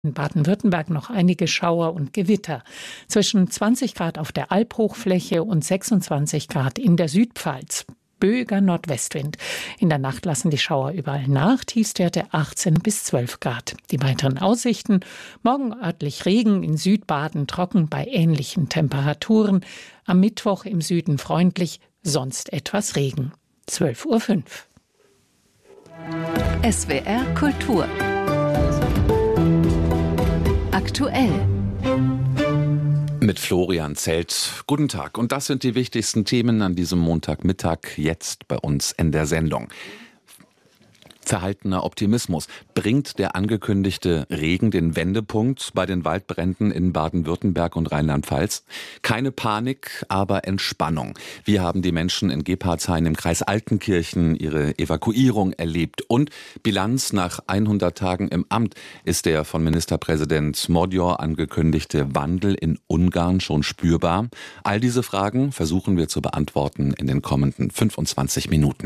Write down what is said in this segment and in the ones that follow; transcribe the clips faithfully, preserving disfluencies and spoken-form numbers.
In Baden-Württemberg noch einige Schauer und Gewitter. Zwischen zwanzig Grad auf der Albhochfläche und sechsundzwanzig Grad in der Südpfalz. Böiger Nordwestwind. In der Nacht lassen die Schauer überall nach. Tiefstwerte achtzehn bis zwölf Grad. Die weiteren Aussichten: morgen örtlich Regen, in Südbaden trocken bei ähnlichen Temperaturen. Am Mittwoch im Süden freundlich, sonst etwas Regen. zwölf Uhr fünf. S W R Kultur. Aktuell. Mit Florian Zelt. Guten Tag. Und das sind die wichtigsten Themen an diesem Montagmittag jetzt bei uns in der Sendung. Verhaltener Optimismus. Bringt der angekündigte Regen den Wendepunkt bei den Waldbränden in Baden-Württemberg und Rheinland-Pfalz? Keine Panik, aber Entspannung. Wie haben die Menschen in Gebhardshain im Kreis Altenkirchen ihre Evakuierung erlebt? Und Bilanz nach hundert Tagen im Amt. Ist der von Ministerpräsident Modjor angekündigte Wandel in Ungarn schon spürbar? All diese Fragen versuchen wir zu beantworten in den kommenden fünfundzwanzig Minuten.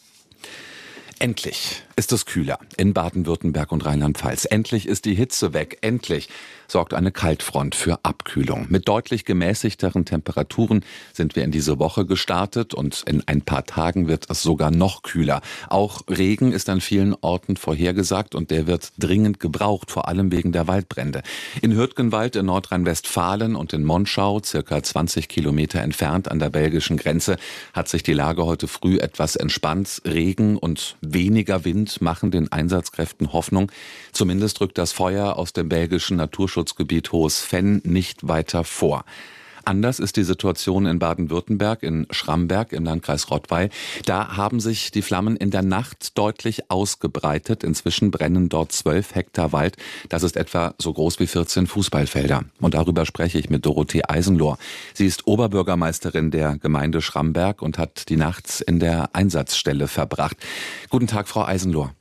Endlich ist es kühler in Baden-Württemberg und Rheinland-Pfalz. Endlich ist die Hitze weg. Endlich sorgt eine Kaltfront für Abkühlung. Mit deutlich gemäßigteren Temperaturen sind wir in diese Woche gestartet und in ein paar Tagen wird es sogar noch kühler. Auch Regen ist an vielen Orten vorhergesagt und der wird dringend gebraucht, vor allem wegen der Waldbrände. In Hürtgenwald in Nordrhein-Westfalen und in Monschau, circa zwanzig Kilometer entfernt an der belgischen Grenze, hat sich die Lage heute früh etwas entspannt. Regen und weniger Wind machen den Einsatzkräften Hoffnung. Zumindest rückt das Feuer aus dem belgischen Naturschutzgebiet Hohes Venn nicht weiter vor. Anders ist die Situation in Baden-Württemberg, in Schramberg im Landkreis Rottweil. Da haben sich die Flammen in der Nacht deutlich ausgebreitet. Inzwischen brennen dort zwölf Hektar Wald. Das ist etwa so groß wie vierzehn Fußballfelder. Und darüber spreche ich mit Dorothee Eisenlohr. Sie ist Oberbürgermeisterin der Gemeinde Schramberg und hat die Nacht in der Einsatzstelle verbracht. Guten Tag, Frau Eisenlohr.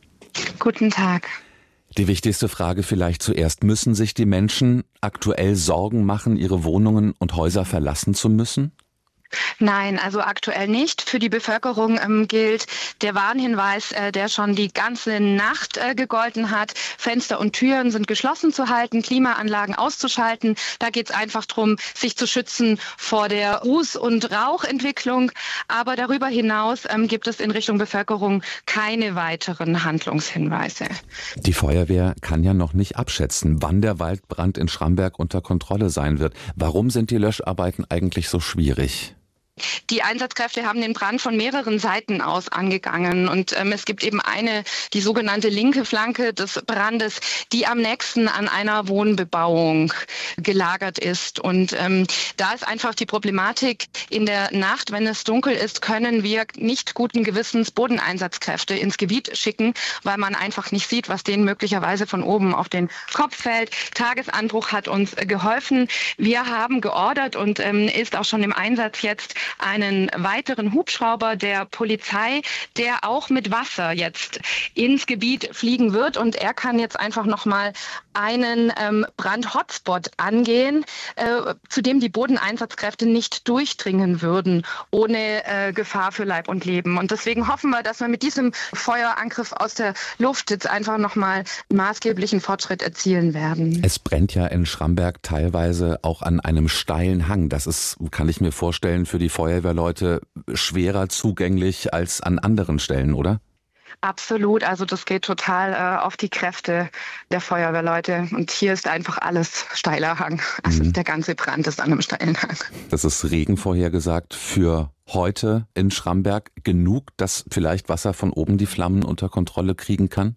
Guten Tag. Die wichtigste Frage vielleicht zuerst. Müssen sich die Menschen aktuell Sorgen machen, ihre Wohnungen und Häuser verlassen zu müssen? Nein, also aktuell nicht. Für die Bevölkerung ähm, gilt der Warnhinweis, äh, der schon die ganze Nacht äh, gegolten hat. Fenster und Türen sind geschlossen zu halten, Klimaanlagen auszuschalten. Da geht es einfach darum, sich zu schützen vor der Ruß- und Rauchentwicklung. Aber darüber hinaus ähm, gibt es in Richtung Bevölkerung keine weiteren Handlungshinweise. Die Feuerwehr kann ja noch nicht abschätzen, wann der Waldbrand in Schramberg unter Kontrolle sein wird. Warum sind die Löscharbeiten eigentlich so schwierig? Die Einsatzkräfte haben den Brand von mehreren Seiten aus angegangen und ähm, es gibt eben eine, die sogenannte linke Flanke des Brandes, die am nächsten an einer Wohnbebauung gelagert ist. Und ähm, da ist einfach die Problematik, in der Nacht, wenn es dunkel ist, können wir nicht guten Gewissens Bodeneinsatzkräfte ins Gebiet schicken, weil man einfach nicht sieht, was denen möglicherweise von oben auf den Kopf fällt. Tagesanbruch hat uns geholfen. Wir haben geordert und ähm, ist auch schon im Einsatz jetzt einen weiteren Hubschrauber der Polizei, der auch mit Wasser jetzt ins Gebiet fliegen wird. Und er kann jetzt einfach nochmal einen ähm, Brand-Hotspot angehen, äh, zu dem die Bodeneinsatzkräfte nicht durchdringen würden, ohne äh, Gefahr für Leib und Leben. Und deswegen hoffen wir, dass wir mit diesem Feuerangriff aus der Luft jetzt einfach nochmal einen maßgeblichen Fortschritt erzielen werden. Es brennt ja in Schramberg teilweise auch an einem steilen Hang. Das ist, kann ich mir vorstellen, für die Feuerwehrleute schwerer zugänglich als an anderen Stellen, oder? Absolut, also das geht total äh, auf die Kräfte der Feuerwehrleute und hier ist einfach alles steiler Hang. Also mhm. Der ganze Brand ist an einem steilen Hang. Das ist Regen vorhergesagt für heute in Schramberg. Genug, dass vielleicht Wasser von oben die Flammen unter Kontrolle kriegen kann?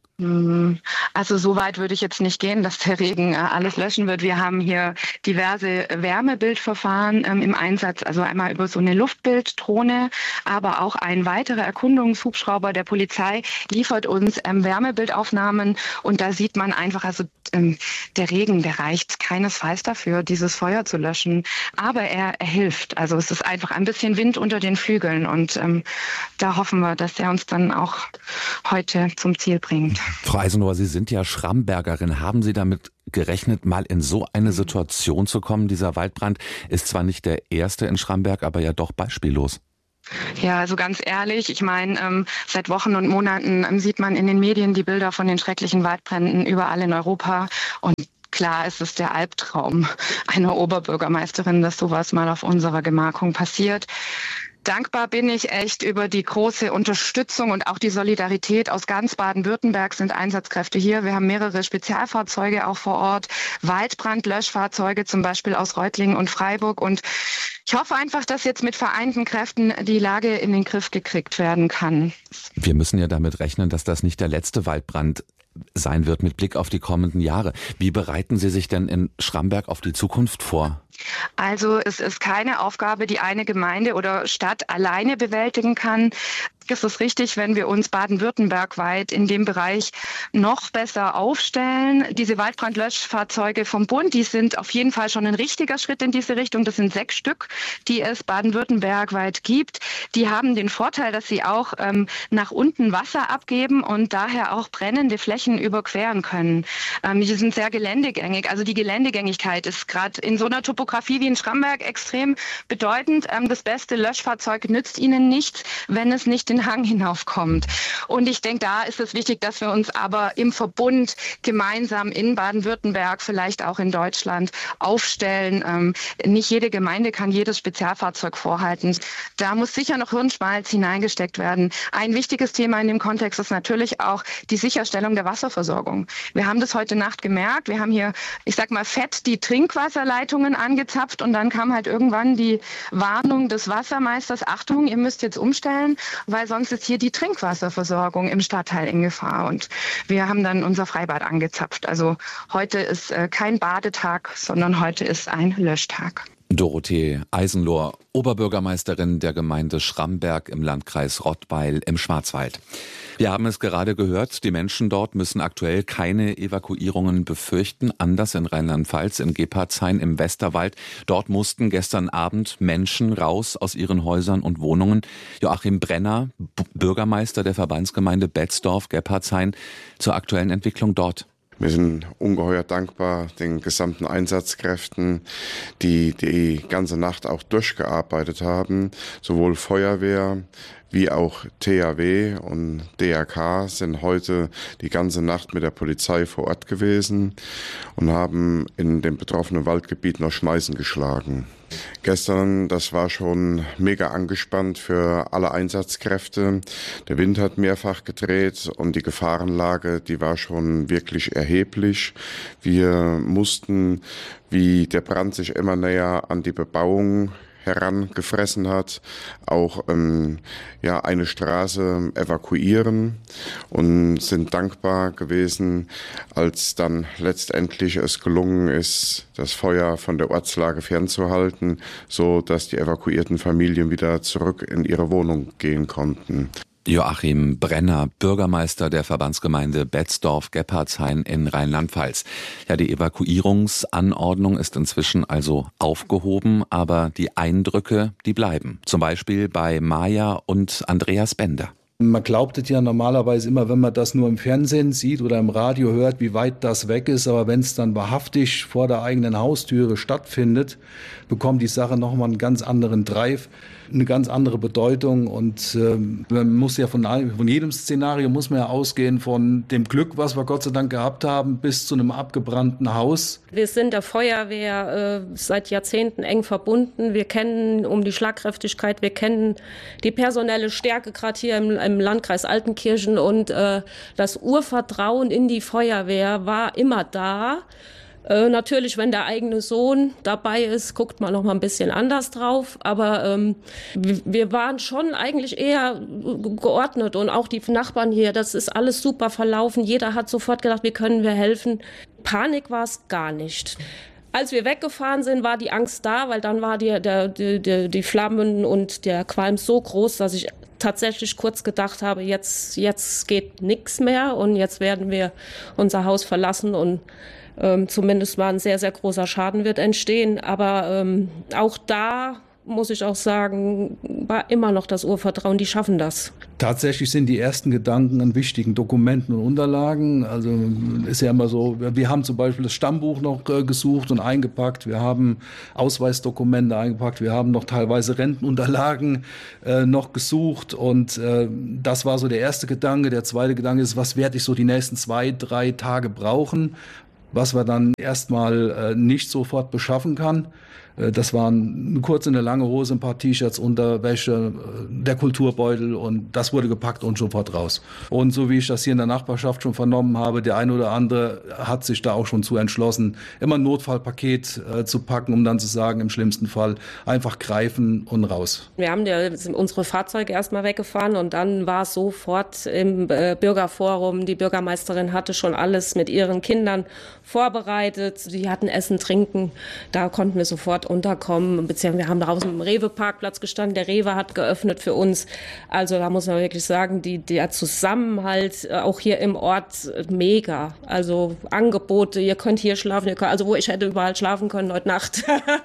Also so weit würde ich jetzt nicht gehen, dass der Regen alles löschen wird. Wir haben hier diverse Wärmebildverfahren ähm, im Einsatz, also einmal über so eine Luftbilddrohne, aber auch ein weiterer Erkundungshubschrauber der Polizei liefert uns ähm, Wärmebildaufnahmen und da sieht man einfach, also ähm, der Regen, der reicht keinesfalls dafür, dieses Feuer zu löschen, aber er, er hilft. Also es ist einfach ein bisschen Wind unter den Flügeln und ähm, da hoffen wir, dass er uns dann auch heute zum Ziel bringt. Frau Eisenlohr, Sie sind ja Schrambergerin. Haben Sie damit gerechnet, mal in so eine Situation zu kommen? Dieser Waldbrand ist zwar nicht der erste in Schramberg, aber ja doch beispiellos. Ja, also ganz ehrlich, ich meine, ähm, seit Wochen und Monaten ähm, sieht man in den Medien die Bilder von den schrecklichen Waldbränden überall in Europa. Und klar ist es der Albtraum einer Oberbürgermeisterin, dass sowas mal auf unserer Gemarkung passiert. Dankbar bin ich echt über die große Unterstützung und auch die Solidarität aus ganz Baden-Württemberg sind Einsatzkräfte hier. Wir haben mehrere Spezialfahrzeuge auch vor Ort, Waldbrandlöschfahrzeuge zum Beispiel aus Reutlingen und Freiburg. Und ich hoffe einfach, dass jetzt mit vereinten Kräften die Lage in den Griff gekriegt werden kann. Wir müssen ja damit rechnen, dass das nicht der letzte Waldbrand sein wird mit Blick auf die kommenden Jahre. Wie bereiten Sie sich denn in Schramberg auf die Zukunft vor? Also es ist keine Aufgabe, die eine Gemeinde oder Stadt alleine bewältigen kann. Es ist richtig, wenn wir uns baden-württembergweit in dem Bereich noch besser aufstellen. Diese Waldbrandlöschfahrzeuge vom Bund, die sind auf jeden Fall schon ein richtiger Schritt in diese Richtung. Das sind sechs Stück, die es baden-württembergweit gibt. Die haben den Vorteil, dass sie auch ähm, nach unten Wasser abgeben und daher auch brennende Flächen überqueren können. Ähm, die sind sehr geländegängig. Also die Geländegängigkeit ist gerade in so einer Topografie wie in Schramberg extrem bedeutend. Ähm, das beste Löschfahrzeug nützt ihnen nichts, wenn es nicht den Hang hinaufkommt. Und ich denke, da ist es wichtig, dass wir uns aber im Verbund gemeinsam in Baden-Württemberg, vielleicht auch in Deutschland aufstellen. Ähm, nicht jede Gemeinde kann jedes Spezialfahrzeug vorhalten. Da muss sicher noch Hirnschmalz hineingesteckt werden. Ein wichtiges Thema in dem Kontext ist natürlich auch die Sicherstellung der Wasserversorgung. Wir haben das heute Nacht gemerkt. Wir haben hier, ich sag mal, fett die Trinkwasserleitungen angezapft und dann kam halt irgendwann die Warnung des Wassermeisters, Achtung, ihr müsst jetzt umstellen, weil sonst ist hier die Trinkwasserversorgung im Stadtteil in Gefahr. Und wir haben dann unser Freibad angezapft. Also heute ist äh, kein Badetag, sondern heute ist ein Löschtag. Dorothee Eisenlohr, Oberbürgermeisterin der Gemeinde Schramberg im Landkreis Rottweil im Schwarzwald. Wir haben es gerade gehört, die Menschen dort müssen aktuell keine Evakuierungen befürchten, anders in Rheinland-Pfalz, in Gebhardshain im Westerwald. Dort mussten gestern Abend Menschen raus aus ihren Häusern und Wohnungen. Joachim Brenner, B- Bürgermeister der Verbandsgemeinde Betzdorf-Gebhardshain, zur aktuellen Entwicklung dort. Wir sind ungeheuer dankbar den gesamten Einsatzkräften, die die ganze Nacht auch durchgearbeitet haben. Sowohl Feuerwehr wie auch T H W und D R K sind heute die ganze Nacht mit der Polizei vor Ort gewesen und haben in dem betroffenen Waldgebiet noch Schmeißen geschlagen. Gestern, das war schon mega angespannt für alle Einsatzkräfte. Der Wind hat mehrfach gedreht und die Gefahrenlage, die war schon wirklich erheblich. Wir mussten, wie der Brand sich immer näher an die Bebauung herangefressen hat, auch ähm, ja, eine Straße evakuieren und sind dankbar gewesen, als dann letztendlich es gelungen ist, das Feuer von der Ortslage fernzuhalten, so dass die evakuierten Familien wieder zurück in ihre Wohnung gehen konnten. Joachim Brenner, Bürgermeister der Verbandsgemeinde Betzdorf-Gebhardshain in Rheinland-Pfalz. Ja, die Evakuierungsanordnung ist inzwischen also aufgehoben, aber die Eindrücke, die bleiben. Zum Beispiel bei Maja und Andreas Bender. Man glaubt es ja normalerweise immer, wenn man das nur im Fernsehen sieht oder im Radio hört, wie weit das weg ist. Aber wenn es dann wahrhaftig vor der eigenen Haustüre stattfindet, bekommt die Sache nochmal einen ganz anderen Drive, eine ganz andere Bedeutung. Und äh, man muss ja von, von jedem Szenario muss man ja ausgehen, von dem Glück, was wir Gott sei Dank gehabt haben, bis zu einem abgebrannten Haus. Wir sind der Feuerwehr äh, seit Jahrzehnten eng verbunden. Wir kennen um die Schlagkräftigkeit, wir kennen die personelle Stärke, gerade hier im, im Landkreis Altenkirchen. Und äh, das Urvertrauen in die Feuerwehr war immer da. Äh, natürlich, wenn der eigene Sohn dabei ist, guckt man noch mal ein bisschen anders drauf. Aber ähm, wir waren schon eigentlich eher geordnet. Und auch die Nachbarn hier, das ist alles super verlaufen. Jeder hat sofort gedacht, wie können wir helfen. Panik war es gar nicht. Als wir weggefahren sind, war die Angst da, weil dann war die, der, die, die, die Flammen und der Qualm so groß, dass ich tatsächlich kurz gedacht habe, jetzt, jetzt geht nichts mehr und jetzt werden wir unser Haus verlassen und Ähm, zumindest mal ein sehr, sehr großer Schaden wird entstehen. Aber ähm, auch da muss ich auch sagen, war immer noch das Urvertrauen, die schaffen das. Tatsächlich sind die ersten Gedanken an wichtigen Dokumenten und Unterlagen. Also ist ja immer so, wir haben zum Beispiel das Stammbuch noch gesucht und eingepackt, wir haben Ausweisdokumente eingepackt, wir haben noch teilweise Rentenunterlagen äh, noch gesucht und äh, das war so der erste Gedanke. Der zweite Gedanke ist, was werde ich so die nächsten zwei, drei Tage brauchen, was wir dann erstmal äh, nicht sofort beschaffen kann. Das waren eine kurze, eine lange Hose, ein paar T-Shirts, Unterwäsche, der Kulturbeutel und das wurde gepackt und sofort raus. Und so wie ich das hier in der Nachbarschaft schon vernommen habe, der eine oder andere hat sich da auch schon zu entschlossen, immer ein Notfallpaket äh, zu packen, um dann zu sagen, im schlimmsten Fall einfach greifen und raus. Wir haben ja unsere Fahrzeuge erstmal weggefahren und dann war es sofort im äh, Bürgerforum. Die Bürgermeisterin hatte schon alles mit ihren Kindern vorbereitet. Sie hatten Essen, Trinken. Da konnten wir sofort unterkommen, beziehungsweise wir haben draußen im Rewe-Parkplatz gestanden, der Rewe hat geöffnet für uns. Also da muss man wirklich sagen, die, der Zusammenhalt auch hier im Ort mega. Also Angebote, ihr könnt hier schlafen, ihr könnt, also wo ich hätte überall schlafen können heute Nacht.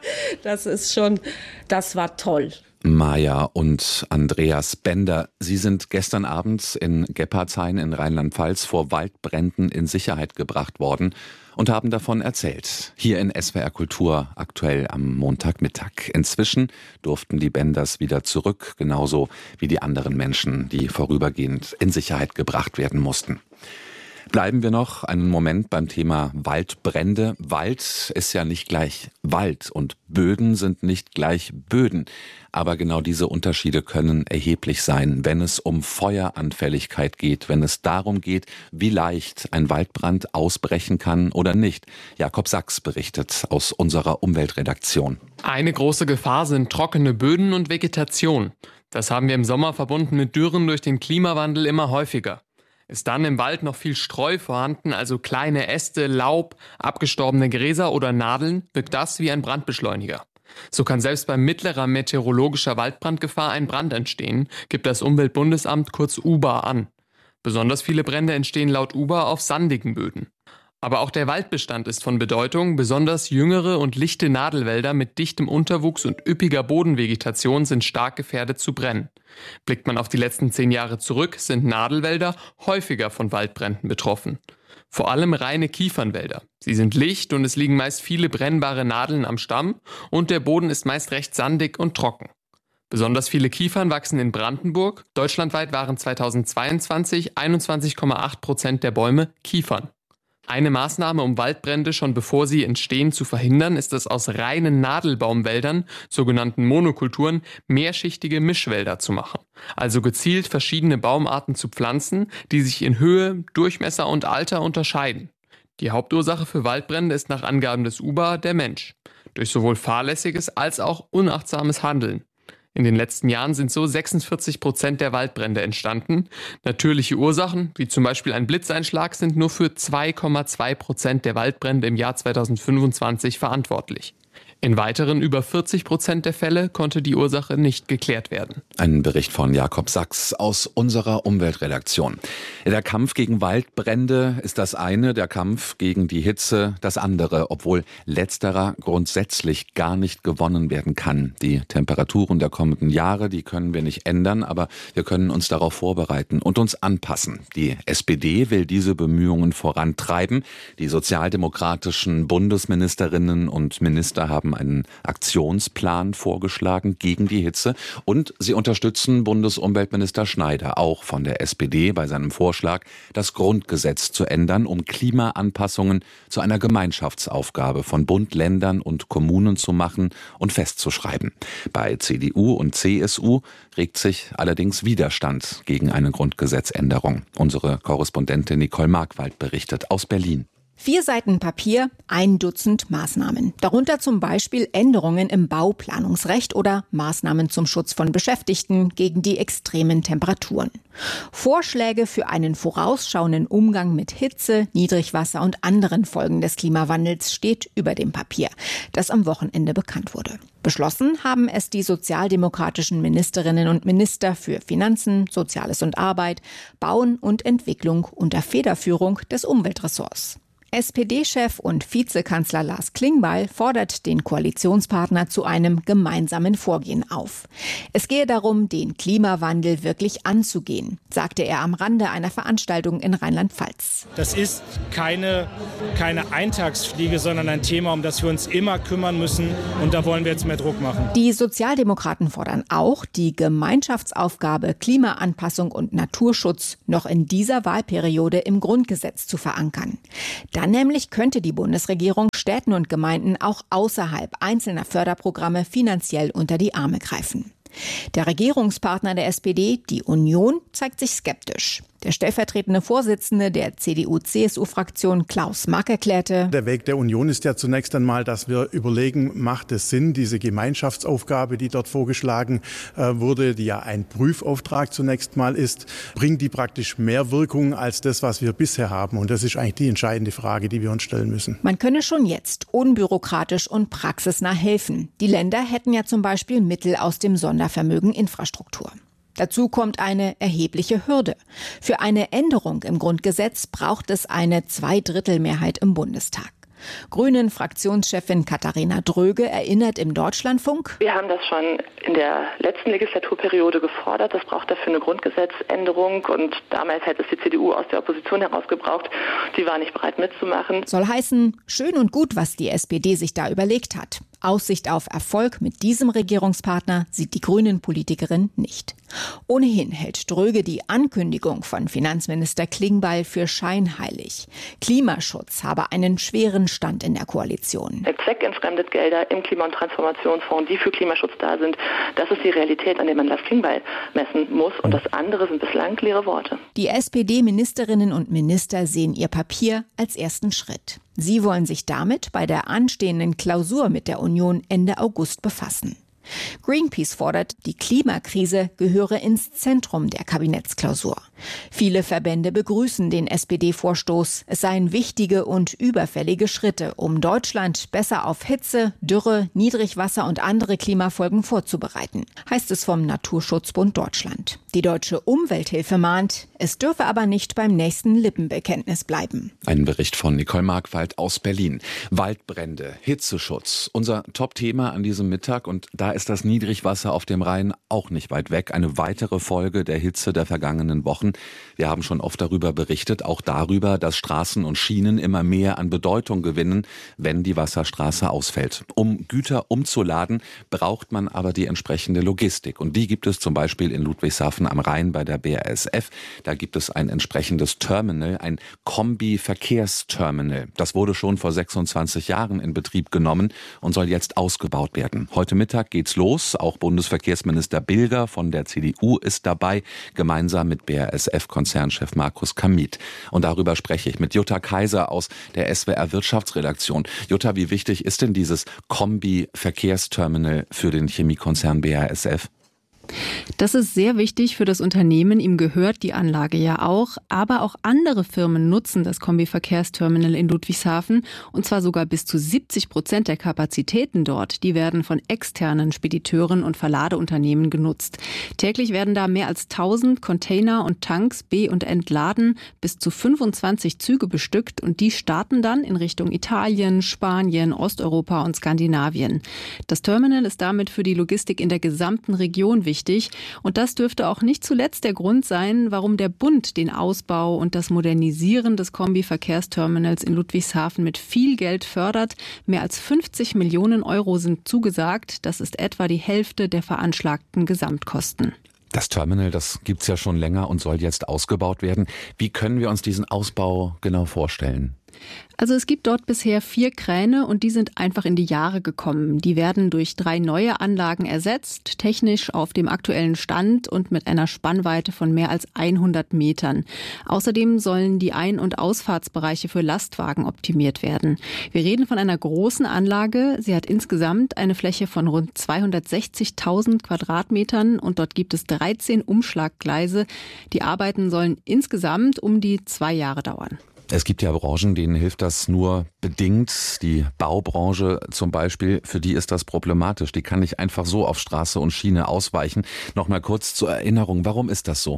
Das ist schon, das war toll. Maja und Andreas Bender, Sie sind gestern Abend in Geppardshain in Rheinland-Pfalz vor Waldbränden in Sicherheit gebracht worden und haben davon erzählt. Hier in S W R Kultur aktuell am Montagmittag. Inzwischen durften die Benders wieder zurück, genauso wie die anderen Menschen, die vorübergehend in Sicherheit gebracht werden mussten. Bleiben wir noch einen Moment beim Thema Waldbrände. Wald ist ja nicht gleich Wald und Böden sind nicht gleich Böden. Aber genau diese Unterschiede können erheblich sein, wenn es um Feueranfälligkeit geht, wenn es darum geht, wie leicht ein Waldbrand ausbrechen kann oder nicht. Jakob Sachs berichtet aus unserer Umweltredaktion. Eine große Gefahr sind trockene Böden und Vegetation. Das haben wir im Sommer verbunden mit Dürren durch den Klimawandel immer häufiger. Ist dann im Wald noch viel Streu vorhanden, also kleine Äste, Laub, abgestorbene Gräser oder Nadeln, wirkt das wie ein Brandbeschleuniger. So kann selbst bei mittlerer meteorologischer Waldbrandgefahr ein Brand entstehen, gibt das Umweltbundesamt kurz U B A an. Besonders viele Brände entstehen laut U B A auf sandigen Böden. Aber auch der Waldbestand ist von Bedeutung, besonders jüngere und lichte Nadelwälder mit dichtem Unterwuchs und üppiger Bodenvegetation sind stark gefährdet zu brennen. Blickt man auf die letzten zehn Jahre zurück, sind Nadelwälder häufiger von Waldbränden betroffen. Vor allem reine Kiefernwälder. Sie sind licht und es liegen meist viele brennbare Nadeln am Stamm und der Boden ist meist recht sandig und trocken. Besonders viele Kiefern wachsen in Brandenburg. Deutschlandweit waren zweitausendzweiundzwanzig einundzwanzig Komma acht Prozent der Bäume Kiefern. Eine Maßnahme, um Waldbrände schon bevor sie entstehen zu verhindern, ist es aus reinen Nadelbaumwäldern, sogenannten Monokulturen, mehrschichtige Mischwälder zu machen. Also gezielt verschiedene Baumarten zu pflanzen, die sich in Höhe, Durchmesser und Alter unterscheiden. Die Hauptursache für Waldbrände ist nach Angaben des U B A der Mensch. Durch sowohl fahrlässiges als auch unachtsames Handeln. In den letzten Jahren sind so sechsundvierzig Prozent der Waldbrände entstanden. Natürliche Ursachen, wie zum Beispiel ein Blitzeinschlag, sind nur für zwei Komma zwei Prozent der Waldbrände im Jahr zweitausendfünfundzwanzig verantwortlich. In weiteren über vierzig Prozent der Fälle konnte die Ursache nicht geklärt werden. Ein Bericht von Jakob Sachs aus unserer Umweltredaktion. Der Kampf gegen Waldbrände ist das eine, der Kampf gegen die Hitze das andere, obwohl letzterer grundsätzlich gar nicht gewonnen werden kann. Die Temperaturen der kommenden Jahre, die können wir nicht ändern, aber wir können uns darauf vorbereiten und uns anpassen. Die S P D will diese Bemühungen vorantreiben. Die sozialdemokratischen Bundesministerinnen und Minister haben einen Aktionsplan vorgeschlagen gegen die Hitze und sie unterstützen Bundesumweltminister Schneider, auch von der S P D, bei seinem Vorschlag, das Grundgesetz zu ändern, um Klimaanpassungen zu einer Gemeinschaftsaufgabe von Bund, Ländern und Kommunen zu machen und festzuschreiben. Bei C D U und C S U regt sich allerdings Widerstand gegen eine Grundgesetzänderung. Unsere Korrespondentin Nicole Markwald berichtet aus Berlin. Vier Seiten Papier, ein Dutzend Maßnahmen. Darunter zum Beispiel Änderungen im Bauplanungsrecht oder Maßnahmen zum Schutz von Beschäftigten gegen die extremen Temperaturen. Vorschläge für einen vorausschauenden Umgang mit Hitze, Niedrigwasser und anderen Folgen des Klimawandels steht über dem Papier, das am Wochenende bekannt wurde. Beschlossen haben es die sozialdemokratischen Ministerinnen und Minister für Finanzen, Soziales und Arbeit, Bauen und Entwicklung unter Federführung des Umweltressorts. S P D-Chef und Vizekanzler Lars Klingbeil fordert den Koalitionspartner zu einem gemeinsamen Vorgehen auf. Es gehe darum, den Klimawandel wirklich anzugehen, sagte er am Rande einer Veranstaltung in Rheinland-Pfalz. Das ist keine, keine Eintagsfliege, sondern ein Thema, um das wir uns immer kümmern müssen. Und da wollen wir jetzt mehr Druck machen. Die Sozialdemokraten fordern auch, die Gemeinschaftsaufgabe Klimaanpassung und Naturschutz noch in dieser Wahlperiode im Grundgesetz zu verankern. Dann nämlich könnte die Bundesregierung Städten und Gemeinden auch außerhalb einzelner Förderprogramme finanziell unter die Arme greifen. Der Regierungspartner der S P D, die Union, zeigt sich skeptisch. Der stellvertretende Vorsitzende der C D U C S U-Fraktion Klaus Mack erklärte: Der Weg der Union ist ja zunächst einmal, dass wir überlegen, macht es Sinn, diese Gemeinschaftsaufgabe, die dort vorgeschlagen äh, wurde, die ja ein Prüfauftrag zunächst mal ist, bringt die praktisch mehr Wirkung als das, was wir bisher haben? Und das ist eigentlich die entscheidende Frage, die wir uns stellen müssen. Man könne schon jetzt unbürokratisch und praxisnah helfen. Die Länder hätten ja zum Beispiel Mittel aus dem Sondervermögen Infrastruktur. Dazu kommt eine erhebliche Hürde. Für eine Änderung im Grundgesetz braucht es eine Zweidrittelmehrheit im Bundestag. Grünen-Fraktionschefin Katharina Dröge erinnert im Deutschlandfunk: Wir haben das schon in der letzten Legislaturperiode gefordert. Das braucht dafür eine Grundgesetzänderung. Und damals hätte es die C D U aus der Opposition heraus gebraucht. Die war nicht bereit mitzumachen. Soll heißen, schön und gut, was die S P D sich da überlegt hat. Aussicht auf Erfolg mit diesem Regierungspartner sieht die Grünen-Politikerin nicht. Ohnehin hält Dröge die Ankündigung von Finanzminister Klingbeil für scheinheilig. Klimaschutz habe einen schweren Stand in der Koalition. Zweckentfremdet Gelder im Klima- und Transformationsfonds, die für Klimaschutz da sind, das ist die Realität, an der man Lars Klingbeil messen muss. Und das andere sind bislang leere Worte. Die S P D-Ministerinnen und Minister sehen ihr Papier als ersten Schritt. Sie wollen sich damit bei der anstehenden Klausur mit der Union Ende August befassen. Greenpeace fordert, die Klimakrise gehöre ins Zentrum der Kabinettsklausur. Viele Verbände begrüßen den S P D-Vorstoß. Es seien wichtige und überfällige Schritte, um Deutschland besser auf Hitze, Dürre, Niedrigwasser und andere Klimafolgen vorzubereiten, heißt es vom Naturschutzbund Deutschland. Die Deutsche Umwelthilfe mahnt, es dürfe aber nicht beim nächsten Lippenbekenntnis bleiben. Ein Bericht von Nicole Markwald aus Berlin. Waldbrände, Hitzeschutz, unser Top-Thema an diesem Mittag, und da ist das Niedrigwasser auf dem Rhein auch nicht weit weg. Eine weitere Folge der Hitze der vergangenen Wochen. Wir haben schon oft darüber berichtet, auch darüber, dass Straßen und Schienen immer mehr an Bedeutung gewinnen, wenn die Wasserstraße ausfällt. Um Güter umzuladen, braucht man aber die entsprechende Logistik. Und die gibt es zum Beispiel in Ludwigshafen am Rhein bei der B A S F. Da gibt es ein entsprechendes Terminal, ein Kombi-Verkehrsterminal. Das wurde schon vor sechsundzwanzig Jahren in Betrieb genommen und soll jetzt ausgebaut werden. Heute Mittag geht's los. Auch Bundesverkehrsminister Bilger von der C D U ist dabei, gemeinsam mit B A S F-Konzernchef Markus Kamit. Und darüber spreche ich mit Jutta Kaiser aus der S W R Wirtschaftsredaktion. Jutta, wie wichtig ist denn dieses Kombi-Verkehrsterminal für den Chemiekonzern B A S F? Das ist sehr wichtig für das Unternehmen. Ihm gehört die Anlage ja auch. Aber auch andere Firmen nutzen das Kombi-Verkehrsterminal in Ludwigshafen. Und zwar sogar bis zu siebzig Prozent der Kapazitäten dort. Die werden von externen Spediteuren und Verladeunternehmen genutzt. Täglich werden da mehr als tausend Container und Tanks be- und entladen. Bis zu fünfundzwanzig Züge bestückt. Und die starten dann in Richtung Italien, Spanien, Osteuropa und Skandinavien. Das Terminal ist damit für die Logistik in der gesamten Region wichtig. Und das dürfte auch nicht zuletzt der Grund sein, warum der Bund den Ausbau und das Modernisieren des Kombi-Verkehrsterminals in Ludwigshafen mit viel Geld fördert. Mehr als fünfzig Millionen Euro sind zugesagt. Das ist etwa die Hälfte der veranschlagten Gesamtkosten. Das Terminal, das gibt's ja schon länger und soll jetzt ausgebaut werden. Wie können wir uns diesen Ausbau genau vorstellen? Also es gibt dort bisher vier Kräne und die sind einfach in die Jahre gekommen. Die werden durch drei neue Anlagen ersetzt, technisch auf dem aktuellen Stand und mit einer Spannweite von mehr als hundert Metern. Außerdem sollen die Ein- und Ausfahrtsbereiche für Lastwagen optimiert werden. Wir reden von einer großen Anlage. Sie hat insgesamt eine Fläche von rund zweihundertsechzigtausend Quadratmetern und dort gibt es dreizehn Umschlaggleise. Die Arbeiten sollen insgesamt um die zwei Jahre dauern. Es gibt ja Branchen, denen hilft das nur bedingt. Die Baubranche zum Beispiel, für die ist das problematisch. Die kann nicht einfach so auf Straße und Schiene ausweichen. Nochmal kurz zur Erinnerung, warum ist das so?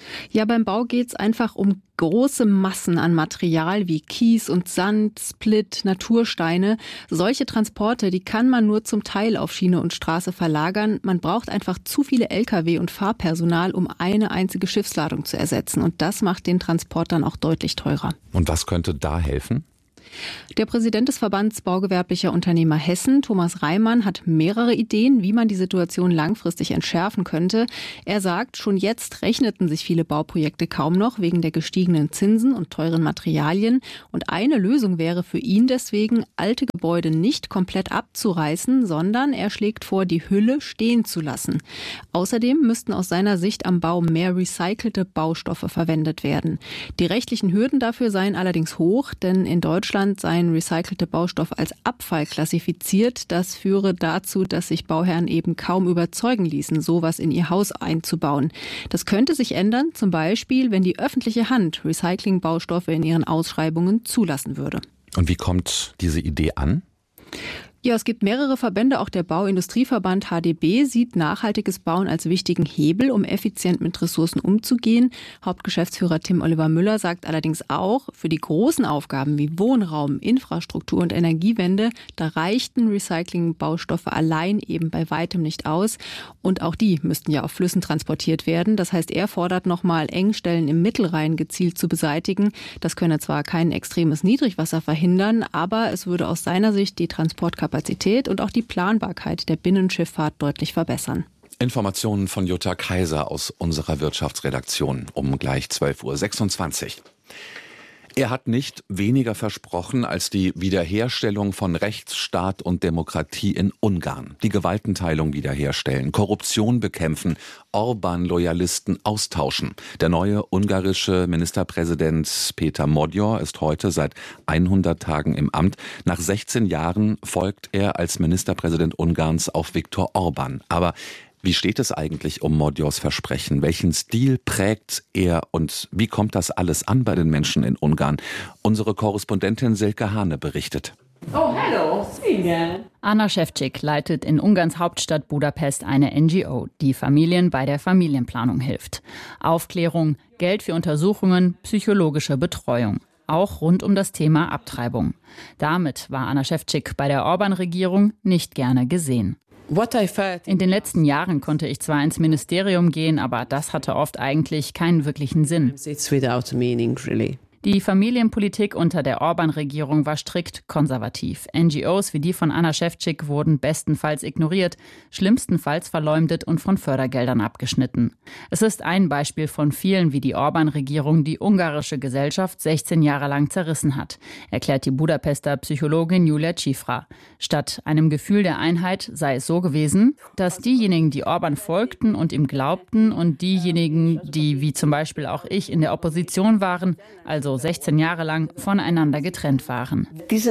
Ja, beim Bau geht es einfach um große Massen an Material wie Kies und Sand, Split, Natursteine. Solche Transporte, die kann man nur zum Teil auf Schiene und Straße verlagern. Man braucht einfach zu viele L K W und Fahrpersonal, um eine einzige Schiffsladung zu ersetzen. Und das macht den Transport dann auch deutlich teurer. Und was könnte da helfen? Der Präsident des Verbands Baugewerblicher Unternehmer Hessen, Thomas Reimann, hat mehrere Ideen, wie man die Situation langfristig entschärfen könnte. Er sagt, schon jetzt rechneten sich viele Bauprojekte kaum noch wegen der gestiegenen Zinsen und teuren Materialien. Und eine Lösung wäre für ihn deswegen, alte Gebäude nicht komplett abzureißen, sondern er schlägt vor, die Hülle stehen zu lassen. Außerdem müssten aus seiner Sicht am Bau mehr recycelte Baustoffe verwendet werden. Die rechtlichen Hürden dafür seien allerdings hoch, denn in Deutschland seien recycelte Baustoffe als Abfall klassifiziert. Das führe dazu, dass sich Bauherren eben kaum überzeugen ließen, sowas in ihr Haus einzubauen. Das könnte sich ändern, zum Beispiel, wenn die öffentliche Hand Recyclingbaustoffe in ihren Ausschreibungen zulassen würde. Und wie kommt diese Idee an? Ja, es gibt mehrere Verbände, auch der Bauindustrieverband H D B sieht nachhaltiges Bauen als wichtigen Hebel, um effizient mit Ressourcen umzugehen. Hauptgeschäftsführer Tim Oliver Müller sagt allerdings auch, für die großen Aufgaben wie Wohnraum, Infrastruktur und Energiewende, da reichten Recyclingbaustoffe allein eben bei weitem nicht aus. Und auch die müssten ja auf Flüssen transportiert werden. Das heißt, er fordert nochmal, Engstellen im Mittelrhein gezielt zu beseitigen. Das könne zwar kein extremes Niedrigwasser verhindern, aber es würde aus seiner Sicht die Transportkapazität Kapazität und auch die Planbarkeit der Binnenschifffahrt deutlich verbessern. Informationen von Jutta Kaiser aus unserer Wirtschaftsredaktion um gleich zwölf Uhr sechsundzwanzig. Er hat nicht weniger versprochen als die Wiederherstellung von Rechtsstaat und Demokratie in Ungarn. Die Gewaltenteilung wiederherstellen, Korruption bekämpfen, Orban-Loyalisten austauschen. Der neue ungarische Ministerpräsident Péter Magyar ist heute seit hundert Tagen im Amt. Nach sechzehn Jahren folgt er als Ministerpräsident Ungarns auf Viktor Orban. Aber wie steht es eigentlich um Magyars Versprechen? Welchen Stil prägt er und wie kommt das alles an bei den Menschen in Ungarn? Unsere Korrespondentin Silke Hane berichtet. Oh, hello. Anna Ševčík leitet in Ungarns Hauptstadt Budapest eine N G O, die Familien bei der Familienplanung hilft. Aufklärung, Geld für Untersuchungen, psychologische Betreuung. Auch rund um das Thema Abtreibung. Damit war Anna Ševčík bei der Orban-Regierung nicht gerne gesehen. In den letzten Jahren konnte ich zwar ins Ministerium gehen, aber das hatte oft eigentlich keinen wirklichen Sinn. Die Familienpolitik unter der Orban-Regierung war strikt konservativ. N G Os wie die von Anna Ševčík wurden bestenfalls ignoriert, schlimmstenfalls verleumdet und von Fördergeldern abgeschnitten. Es ist ein Beispiel von vielen, wie die Orban-Regierung die ungarische Gesellschaft sechzehn Jahre lang zerrissen hat, erklärt die Budapester Psychologin Julia Cifra. Statt einem Gefühl der Einheit sei es so gewesen, dass diejenigen, die Orban folgten und ihm glaubten und diejenigen, die wie zum Beispiel auch ich in der Opposition waren, also sechzehn Jahre lang voneinander getrennt waren.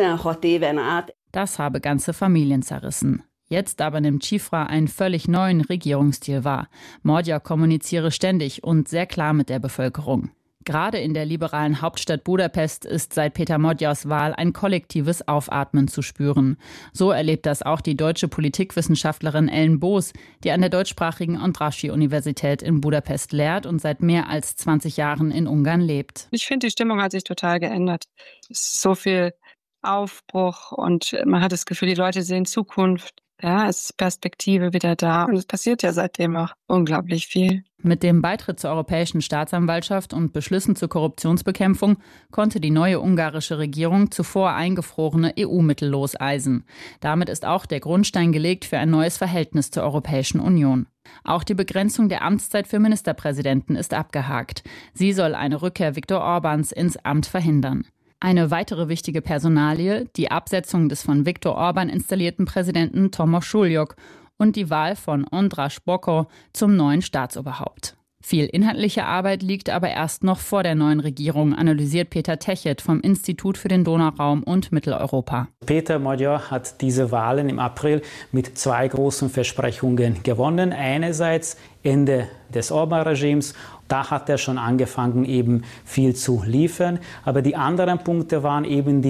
Das habe ganze Familien zerrissen. Jetzt aber nimmt Cifra einen völlig neuen Regierungsstil wahr. Magyar kommuniziere ständig und sehr klar mit der Bevölkerung. Gerade in der liberalen Hauptstadt Budapest ist seit Péter Magyars Wahl ein kollektives Aufatmen zu spüren. So erlebt das auch die deutsche Politikwissenschaftlerin Ellen Boos, die an der deutschsprachigen Andrássy-Universität in Budapest lehrt und seit mehr als zwanzig Jahren in Ungarn lebt. Ich finde, die Stimmung hat sich total geändert. Es ist so viel Aufbruch und man hat das Gefühl, die Leute sehen Zukunft. Ja, es ist Perspektive wieder da und es passiert ja seitdem auch unglaublich viel. Mit dem Beitritt zur Europäischen Staatsanwaltschaft und Beschlüssen zur Korruptionsbekämpfung konnte die neue ungarische Regierung zuvor eingefrorene E U-Mittel loseisen. Damit ist auch der Grundstein gelegt für ein neues Verhältnis zur Europäischen Union. Auch die Begrenzung der Amtszeit für Ministerpräsidenten ist abgehakt. Sie soll eine Rückkehr Viktor Orbáns ins Amt verhindern. Eine weitere wichtige Personalie, die Absetzung des von Viktor Orban installierten Präsidenten Tomasz Suljok und die Wahl von András Bokor zum neuen Staatsoberhaupt. Viel inhaltliche Arbeit liegt aber erst noch vor der neuen Regierung, analysiert Peter Techet vom Institut für den Donauraum und Mitteleuropa. Péter Magyar hat diese Wahlen im April mit zwei großen Versprechungen gewonnen. Einerseits Ende des Orban-Regimes. Da hat er schon angefangen, eben viel zu liefern. Aber die anderen Punkte waren eben die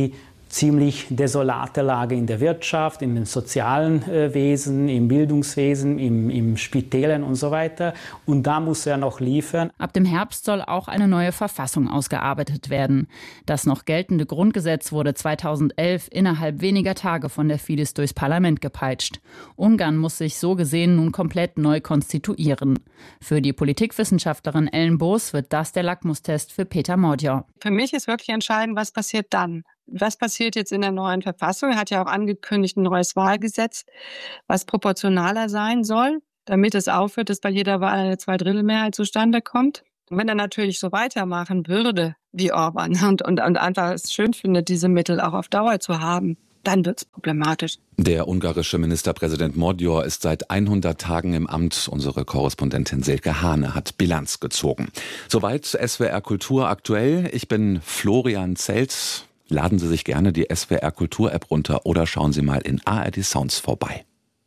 ziemlich desolate Lage in der Wirtschaft, in den sozialen äh, Wesen, im Bildungswesen, im, im Spitälern und so weiter. Und da muss er noch liefern. Ab dem Herbst soll auch eine neue Verfassung ausgearbeitet werden. Das noch geltende Grundgesetz wurde zweitausendelf innerhalb weniger Tage von der Fidesz durchs Parlament gepeitscht. Ungarn muss sich so gesehen nun komplett neu konstituieren. Für die Politikwissenschaftlerin Ellen Boos wird das der Lackmustest für Peter Mordjor. Für mich ist wirklich entscheidend, was passiert dann. Was passiert jetzt in der neuen Verfassung? Er hat ja auch angekündigt, ein neues Wahlgesetz, was proportionaler sein soll, damit es aufhört, dass bei jeder Wahl eine Zweidrittelmehrheit zustande kommt. Und wenn er natürlich so weitermachen würde wie Orban und, und, und einfach es schön findet, diese Mittel auch auf Dauer zu haben, dann wird es problematisch. Der ungarische Ministerpräsident Mordjor ist seit hundert Tagen im Amt. Unsere Korrespondentin Silke Hane hat Bilanz gezogen. Soweit S W R Kultur aktuell. Ich bin Florian Zelt. Laden Sie sich gerne die S W R Kultur App runter oder schauen Sie mal in A R D Sounds vorbei.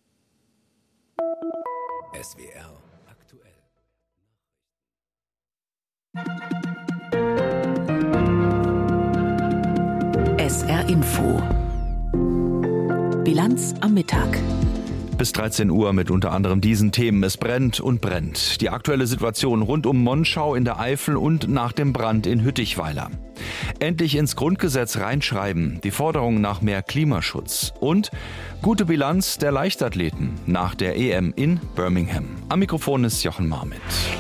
S W R aktuell. S R Info. Bilanz am Mittag. Bis dreizehn Uhr mit unter anderem diesen Themen. Es brennt und brennt. Die aktuelle Situation rund um Monschau in der Eifel und nach dem Brand in Hüttichweiler. Endlich ins Grundgesetz reinschreiben. Die Forderung nach mehr Klimaschutz. Und gute Bilanz der Leichtathleten nach der E M in Birmingham. Am Mikrofon ist Jochen Marmit.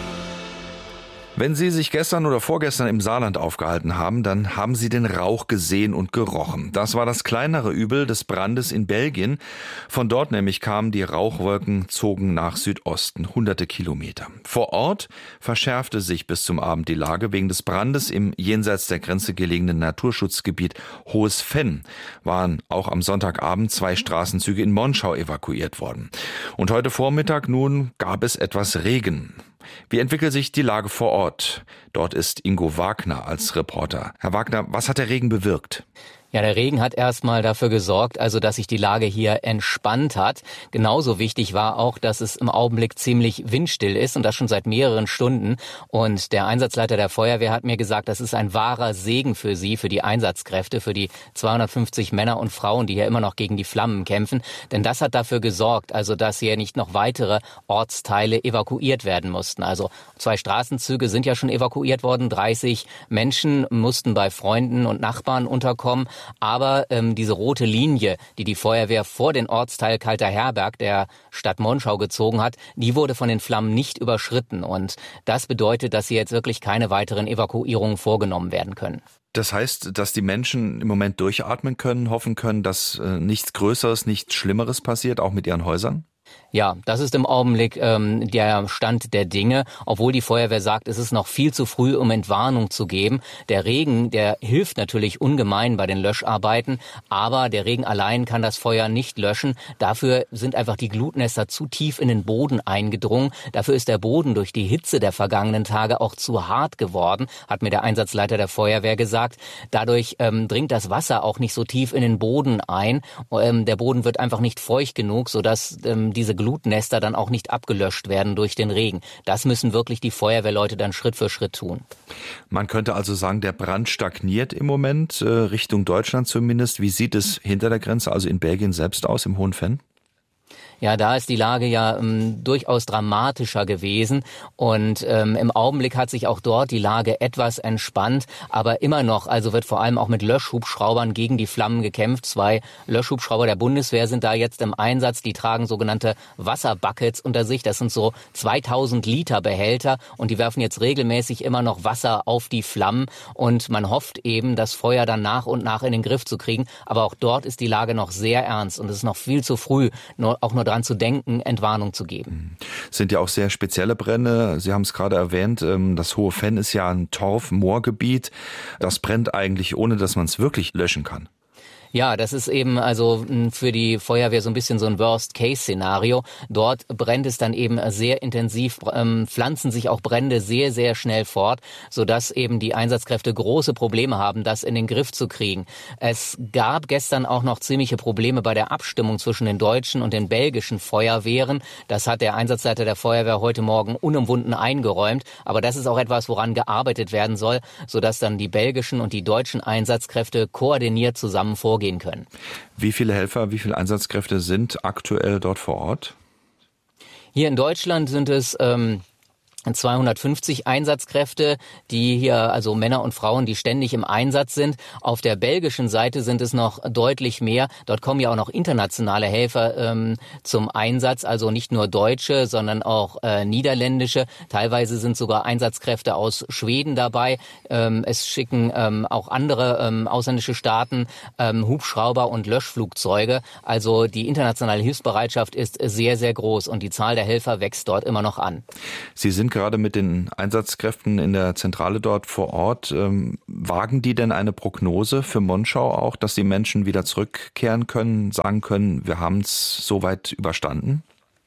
Wenn Sie sich gestern oder vorgestern im Saarland aufgehalten haben, dann haben Sie den Rauch gesehen und gerochen. Das war das kleinere Übel des Brandes in Belgien. Von dort nämlich kamen die Rauchwolken, zogen nach Südosten, hunderte Kilometer. Vor Ort verschärfte sich bis zum Abend die Lage wegen des Brandes im jenseits der Grenze gelegenen Naturschutzgebiet Hohes Venn. Waren auch am Sonntagabend zwei Straßenzüge in Monschau evakuiert worden. Und heute Vormittag nun gab es etwas Regen. Wie entwickelt sich die Lage vor Ort? Dort ist Ingo Wagner als Reporter. Herr Wagner, was hat der Regen bewirkt? Ja, der Regen hat erstmal dafür gesorgt, also dass sich die Lage hier entspannt hat. Genauso wichtig war auch, dass es im Augenblick ziemlich windstill ist und das schon seit mehreren Stunden. Und der Einsatzleiter der Feuerwehr hat mir gesagt, das ist ein wahrer Segen für sie, für die Einsatzkräfte, für die zweihundertfünfzig Männer und Frauen, die hier immer noch gegen die Flammen kämpfen. Denn das hat dafür gesorgt, also dass hier nicht noch weitere Ortsteile evakuiert werden mussten. Also zwei Straßenzüge sind ja schon evakuiert worden, dreißig Menschen mussten bei Freunden und Nachbarn unterkommen. Aber ähm, diese rote Linie, die die Feuerwehr vor den Ortsteil Kalter Herberg der Stadt Monschau gezogen hat, die wurde von den Flammen nicht überschritten. Und das bedeutet, dass hier jetzt wirklich keine weiteren Evakuierungen vorgenommen werden können. Das heißt, dass die Menschen im Moment durchatmen können, hoffen können, dass äh, nichts Größeres, nichts Schlimmeres passiert, auch mit ihren Häusern? Ja, das ist im Augenblick ähm, der Stand der Dinge, obwohl die Feuerwehr sagt, es ist noch viel zu früh, um Entwarnung zu geben. Der Regen, der hilft natürlich ungemein bei den Löscharbeiten, aber der Regen allein kann das Feuer nicht löschen. Dafür sind einfach die Glutnester zu tief in den Boden eingedrungen. Dafür ist der Boden durch die Hitze der vergangenen Tage auch zu hart geworden, hat mir der Einsatzleiter der Feuerwehr gesagt. Dadurch ähm, dringt das Wasser auch nicht so tief in den Boden ein. Ähm, der Boden wird einfach nicht feucht genug, sodass ähm, diese Glutnester dann auch nicht abgelöscht werden durch den Regen. Das müssen wirklich die Feuerwehrleute dann Schritt für Schritt tun. Man könnte also sagen, der Brand stagniert im Moment, äh, Richtung Deutschland zumindest. Wie sieht es hinter der Grenze, also in Belgien selbst aus, im Hohen Venn? Ja, da ist die Lage ja ähm, durchaus dramatischer gewesen und ähm, im Augenblick hat sich auch dort die Lage etwas entspannt, aber immer noch, also wird vor allem auch mit Löschhubschraubern gegen die Flammen gekämpft. Zwei Löschhubschrauber der Bundeswehr sind da jetzt im Einsatz, die tragen sogenannte Wasserbuckets unter sich, das sind so zweitausend Liter Behälter und die werfen jetzt regelmäßig immer noch Wasser auf die Flammen und man hofft eben, das Feuer dann nach und nach in den Griff zu kriegen, aber auch dort ist die Lage noch sehr ernst und es ist noch viel zu früh, nur, auch nur daran zu denken, Entwarnung zu geben. Sind ja auch sehr spezielle Brände. Sie haben es gerade erwähnt, das Hohe Venn ist ja ein Torf-Moorgebiet. Das brennt eigentlich, ohne dass man es wirklich löschen kann. Ja, das ist eben also für die Feuerwehr so ein bisschen so ein Worst-Case-Szenario. Dort brennt es dann eben sehr intensiv, ähm, pflanzen sich auch Brände sehr, sehr schnell fort, sodass eben die Einsatzkräfte große Probleme haben, das in den Griff zu kriegen. Es gab gestern auch noch ziemliche Probleme bei der Abstimmung zwischen den deutschen und den belgischen Feuerwehren. Das hat der Einsatzleiter der Feuerwehr heute Morgen unumwunden eingeräumt. Aber das ist auch etwas, woran gearbeitet werden soll, sodass dann die belgischen und die deutschen Einsatzkräfte koordiniert zusammen vorgehen können. Wie viele Helfer, wie viele Einsatzkräfte sind aktuell dort vor Ort? Hier in Deutschland sind es ähm, zweihundertfünfzig Einsatzkräfte, die hier, also Männer und Frauen, die ständig im Einsatz sind. Auf der belgischen Seite sind es noch deutlich mehr. Dort kommen ja auch noch internationale Helfer ähm, zum Einsatz, also nicht nur deutsche, sondern auch äh, niederländische. Teilweise sind sogar Einsatzkräfte aus Schweden dabei. Ähm, es schicken ähm, auch andere ähm, ausländische Staaten ähm, Hubschrauber und Löschflugzeuge. Also die internationale Hilfsbereitschaft ist sehr, sehr groß und die Zahl der Helfer wächst dort immer noch an. Sie sind gerade mit den Einsatzkräften in der Zentrale dort vor Ort. Ähm, wagen die denn eine Prognose für Monschau auch, dass die Menschen wieder zurückkehren können, sagen können, wir haben es soweit überstanden?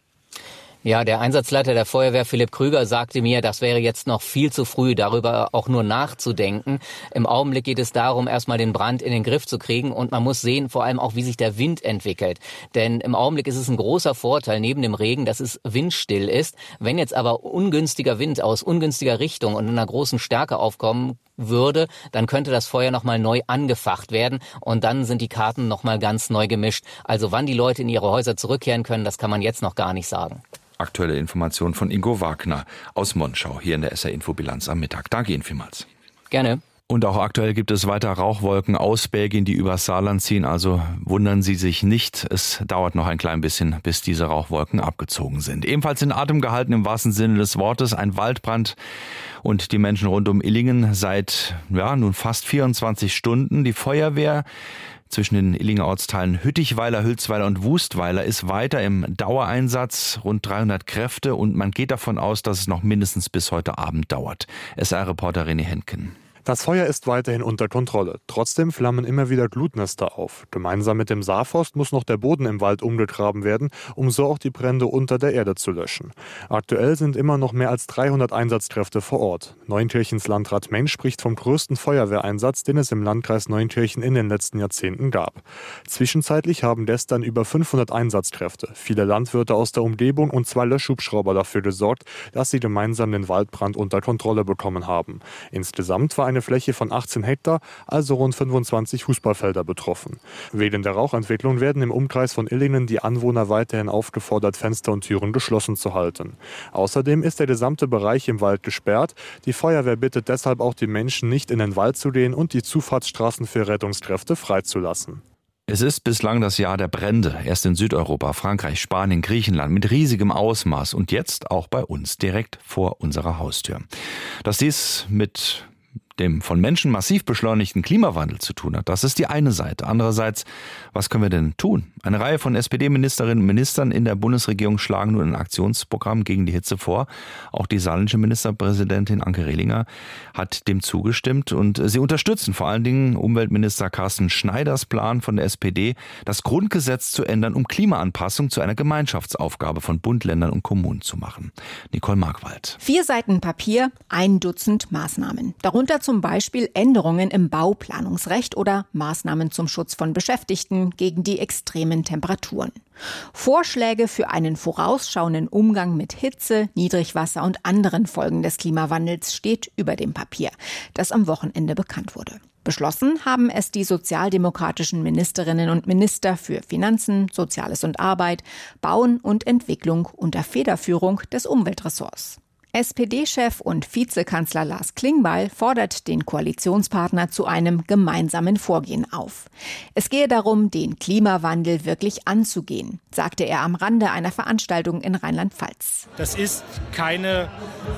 Ja, der Einsatzleiter der Feuerwehr, Philipp Krüger, sagte mir, das wäre jetzt noch viel zu früh, darüber auch nur nachzudenken. Im Augenblick geht es darum, erstmal den Brand in den Griff zu kriegen und man muss sehen, vor allem auch, wie sich der Wind entwickelt. Denn im Augenblick ist es ein großer Vorteil neben dem Regen, dass es windstill ist. Wenn jetzt aber ungünstiger Wind aus ungünstiger Richtung und in einer großen Stärke aufkommen würde, dann könnte das Feuer nochmal neu angefacht werden und dann sind die Karten nochmal ganz neu gemischt. Also wann die Leute in ihre Häuser zurückkehren können, das kann man jetzt noch gar nicht sagen. Aktuelle Informationen von Ingo Wagner aus Monschau hier in der S R-Info-Bilanz am Mittag. Danke Ihnen vielmals. Gerne. Und auch aktuell gibt es weiter Rauchwolken aus Belgien, die übers Saarland ziehen. Also wundern Sie sich nicht. Es dauert noch ein klein bisschen, bis diese Rauchwolken abgezogen sind. Ebenfalls in Atem gehalten im wahrsten Sinne des Wortes ein Waldbrand und die Menschen rund um Illingen seit ja nun fast vierundzwanzig Stunden. Die Feuerwehr zwischen den Illinger Ortsteilen Hüttichweiler, Hülsweiler und Wustweiler ist weiter im Dauereinsatz, rund dreihundert Kräfte und man geht davon aus, dass es noch mindestens bis heute Abend dauert. S R-Reporter René Henken. Das Feuer ist weiterhin unter Kontrolle. Trotzdem flammen immer wieder Glutnester auf. Gemeinsam mit dem Saarforst muss noch der Boden im Wald umgegraben werden, um so auch die Brände unter der Erde zu löschen. Aktuell sind immer noch mehr als dreihundert Einsatzkräfte vor Ort. Neunkirchens Landrat Mensch spricht vom größten Feuerwehreinsatz, den es im Landkreis Neunkirchen in den letzten Jahrzehnten gab. Zwischenzeitlich haben gestern über fünfhundert Einsatzkräfte, viele Landwirte aus der Umgebung und zwei Löschhubschrauber dafür gesorgt, dass sie gemeinsam den Waldbrand unter Kontrolle bekommen haben. Insgesamt war eine Eine Fläche von achtzehn Hektar, also rund fünfundzwanzig Fußballfelder betroffen. Wegen der Rauchentwicklung werden im Umkreis von Illingen die Anwohner weiterhin aufgefordert, Fenster und Türen geschlossen zu halten. Außerdem ist der gesamte Bereich im Wald gesperrt. Die Feuerwehr bittet deshalb auch die Menschen, nicht in den Wald zu gehen und die Zufahrtsstraßen für Rettungskräfte freizulassen. Es ist bislang das Jahr der Brände, erst in Südeuropa, Frankreich, Spanien, Griechenland mit riesigem Ausmaß und jetzt auch bei uns, direkt vor unserer Haustür. Dass dies mit dem von Menschen massiv beschleunigten Klimawandel zu tun hat. Das ist die eine Seite. Andererseits, was können wir denn tun? Eine Reihe von S P D-Ministerinnen und Ministern in der Bundesregierung schlagen nun ein Aktionsprogramm gegen die Hitze vor. Auch die saarländische Ministerpräsidentin Anke Rehlinger hat dem zugestimmt und sie unterstützen vor allen Dingen Umweltminister Carsten Schneiders Plan von der S P D, das Grundgesetz zu ändern, um Klimaanpassung zu einer Gemeinschaftsaufgabe von Bund, Ländern und Kommunen zu machen. Nicole Markwald. Vier Seiten Papier, ein Dutzend Maßnahmen. Darunter zum Beispiel Änderungen im Bauplanungsrecht oder Maßnahmen zum Schutz von Beschäftigten gegen die extremen Temperaturen. Vorschläge für einen vorausschauenden Umgang mit Hitze, Niedrigwasser und anderen Folgen des Klimawandels steht über dem Papier, das am Wochenende bekannt wurde. Beschlossen haben es die sozialdemokratischen Ministerinnen und Minister für Finanzen, Soziales und Arbeit, Bauen und Entwicklung unter Federführung des Umweltressorts. S P D-Chef und Vizekanzler Lars Klingbeil fordert den Koalitionspartner zu einem gemeinsamen Vorgehen auf. Es gehe darum, den Klimawandel wirklich anzugehen, sagte er am Rande einer Veranstaltung in Rheinland-Pfalz. Das ist keine,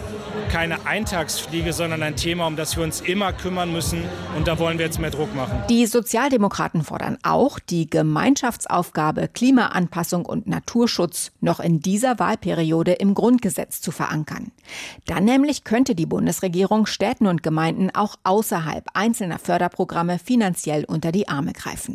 keine Eintagsfliege, sondern ein Thema, um das wir uns immer kümmern müssen. Und da wollen wir jetzt mehr Druck machen. Die Sozialdemokraten fordern auch, die Gemeinschaftsaufgabe Klimaanpassung und Naturschutz noch in dieser Wahlperiode im Grundgesetz zu verankern. Dann nämlich könnte die Bundesregierung Städten und Gemeinden auch außerhalb einzelner Förderprogramme finanziell unter die Arme greifen.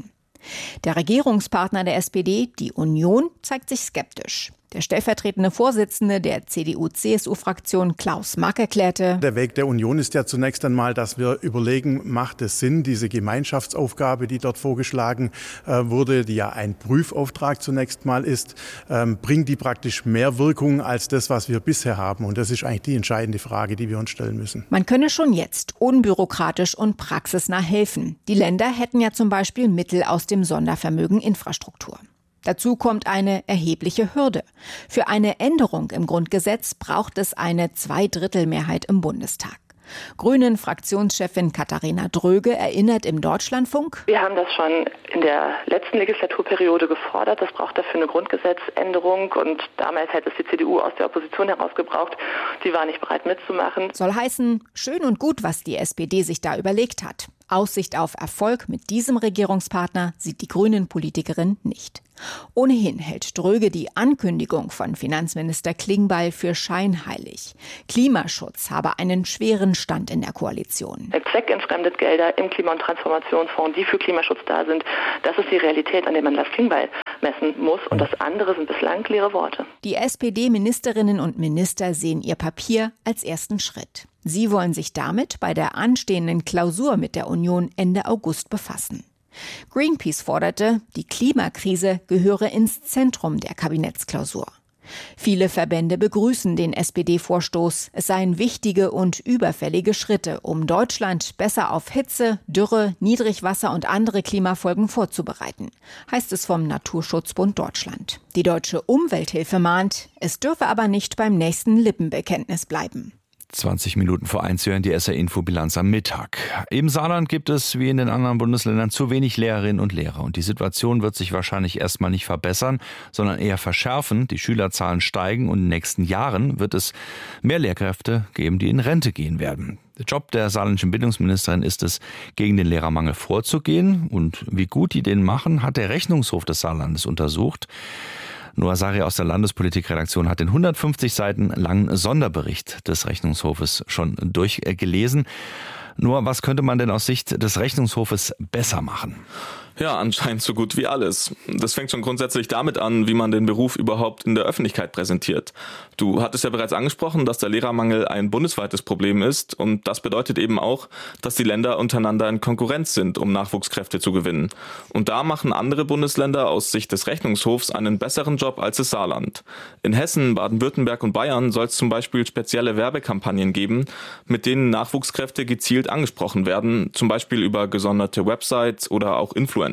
Der Regierungspartner der S P D, die Union, zeigt sich skeptisch. Der stellvertretende Vorsitzende der C D U C S U-Fraktion Klaus Mack erklärte: Der Weg der Union ist ja zunächst einmal, dass wir überlegen, macht es Sinn, diese Gemeinschaftsaufgabe, die dort vorgeschlagen äh, wurde, die ja ein Prüfauftrag zunächst mal ist, ähm, bringt die praktisch mehr Wirkung als das, was wir bisher haben? Und das ist eigentlich die entscheidende Frage, die wir uns stellen müssen. Man könne schon jetzt unbürokratisch und praxisnah helfen. Die Länder hätten ja zum Beispiel Mittel aus dem Sondervermögen Infrastruktur. Dazu kommt eine erhebliche Hürde. Für eine Änderung im Grundgesetz braucht es eine Zweidrittelmehrheit im Bundestag. Grünen-Fraktionschefin Katharina Dröge erinnert im Deutschlandfunk: Wir haben das schon in der letzten Legislaturperiode gefordert. Das braucht dafür eine Grundgesetzänderung. Und damals hätte es die C D U aus der Opposition heraus gebraucht. Die war nicht bereit mitzumachen. Soll heißen, schön und gut, was die S P D sich da überlegt hat. Aussicht auf Erfolg mit diesem Regierungspartner sieht die Grünen-Politikerin nicht. Ohnehin hält Dröge die Ankündigung von Finanzminister Klingbeil für scheinheilig. Klimaschutz habe einen schweren Stand in der Koalition. Zweckentfremdet Gelder im Klima- und Transformationsfonds, die für Klimaschutz da sind, das ist die Realität, an der man Lars Klingbeil messen muss. Und das andere sind bislang leere Worte. Die S P D-Ministerinnen und Minister sehen ihr Papier als ersten Schritt. Sie wollen sich damit bei der anstehenden Klausur mit der Union Ende August befassen. Greenpeace forderte, die Klimakrise gehöre ins Zentrum der Kabinettsklausur. Viele Verbände begrüßen den S P D-Vorstoß. Es seien wichtige und überfällige Schritte, um Deutschland besser auf Hitze, Dürre, Niedrigwasser und andere Klimafolgen vorzubereiten, heißt es vom Naturschutzbund Deutschland. Die Deutsche Umwelthilfe mahnt, es dürfe aber nicht beim nächsten Lippenbekenntnis bleiben. zwanzig Minuten vor eins hören die S R-Info-Bilanz am Mittag. Im Saarland gibt es, wie in den anderen Bundesländern, zu wenig Lehrerinnen und Lehrer. Und die Situation wird sich wahrscheinlich erstmal nicht verbessern, sondern eher verschärfen. Die Schülerzahlen steigen und in den nächsten Jahren wird es mehr Lehrkräfte geben, die in Rente gehen werden. Der Job der saarländischen Bildungsministerin ist es, gegen den Lehrermangel vorzugehen. Und wie gut die den machen, hat der Rechnungshof des Saarlandes untersucht. Noah Sari aus der Landespolitikredaktion hat den hundertfünfzig Seiten langen Sonderbericht des Rechnungshofes schon durchgelesen. Noah, was könnte man denn aus Sicht des Rechnungshofes besser machen? Ja, anscheinend so gut wie alles. Das fängt schon grundsätzlich damit an, wie man den Beruf überhaupt in der Öffentlichkeit präsentiert. Du hattest ja bereits angesprochen, dass der Lehrermangel ein bundesweites Problem ist und das bedeutet eben auch, dass die Länder untereinander in Konkurrenz sind, um Nachwuchskräfte zu gewinnen. Und da machen andere Bundesländer aus Sicht des Rechnungshofs einen besseren Job als das Saarland. In Hessen, Baden-Württemberg und Bayern soll es zum Beispiel spezielle Werbekampagnen geben, mit denen Nachwuchskräfte gezielt angesprochen werden, zum Beispiel über gesonderte Websites oder auch Influencer.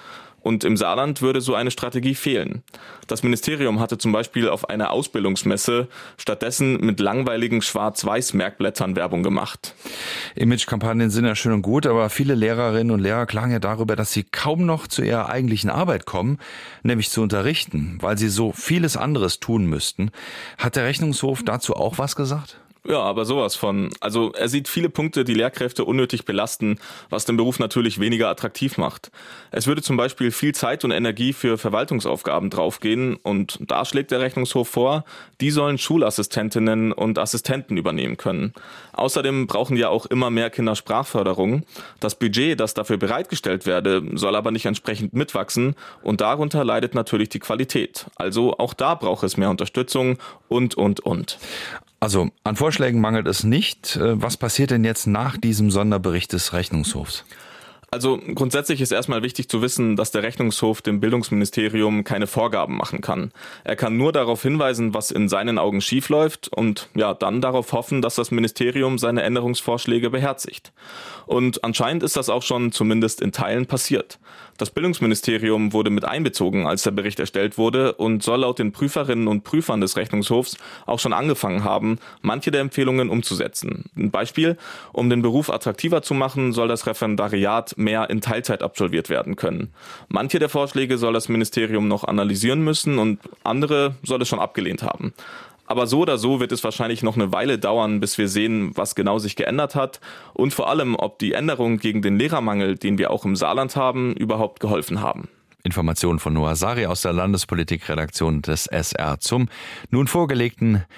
Und im Saarland würde so eine Strategie fehlen. Das Ministerium hatte zum Beispiel auf einer Ausbildungsmesse stattdessen mit langweiligen Schwarz-Weiß-Merkblättern Werbung gemacht. Imagekampagnen sind ja schön und gut, aber viele Lehrerinnen und Lehrer klagen ja darüber, dass sie kaum noch zu ihrer eigentlichen Arbeit kommen, nämlich zu unterrichten, weil sie so vieles anderes tun müssten. Hat der Rechnungshof dazu auch was gesagt? Ja, aber sowas von. Also er sieht viele Punkte, die Lehrkräfte unnötig belasten, was den Beruf natürlich weniger attraktiv macht. Es würde zum Beispiel viel Zeit und Energie für Verwaltungsaufgaben draufgehen und da schlägt der Rechnungshof vor, die sollen Schulassistentinnen und Assistenten übernehmen können. Außerdem brauchen ja auch immer mehr Kinder Sprachförderung. Das Budget, das dafür bereitgestellt werde, soll aber nicht entsprechend mitwachsen und darunter leidet natürlich die Qualität. Also auch da braucht es mehr Unterstützung und, und, und. Also an Vorschlägen mangelt es nicht. Was passiert denn jetzt nach diesem Sonderbericht des Rechnungshofs? Also grundsätzlich ist erstmal wichtig zu wissen, dass der Rechnungshof dem Bildungsministerium keine Vorgaben machen kann. Er kann nur darauf hinweisen, was in seinen Augen schiefläuft und ja, dann darauf hoffen, dass das Ministerium seine Änderungsvorschläge beherzigt. Und anscheinend ist das auch schon zumindest in Teilen passiert. Das Bildungsministerium wurde mit einbezogen, als der Bericht erstellt wurde und soll laut den Prüferinnen und Prüfern des Rechnungshofs auch schon angefangen haben, manche der Empfehlungen umzusetzen. Ein Beispiel: Um den Beruf attraktiver zu machen, soll das Referendariat mehr in Teilzeit absolviert werden können. Manche der Vorschläge soll das Ministerium noch analysieren müssen und andere soll es schon abgelehnt haben. Aber so oder so wird es wahrscheinlich noch eine Weile dauern, bis wir sehen, was genau sich geändert hat und vor allem, ob die Änderungen gegen den Lehrermangel, den wir auch im Saarland haben, überhaupt geholfen haben. Informationen von Noah Sari aus der Landespolitikredaktion des S R zum nun vorgelegten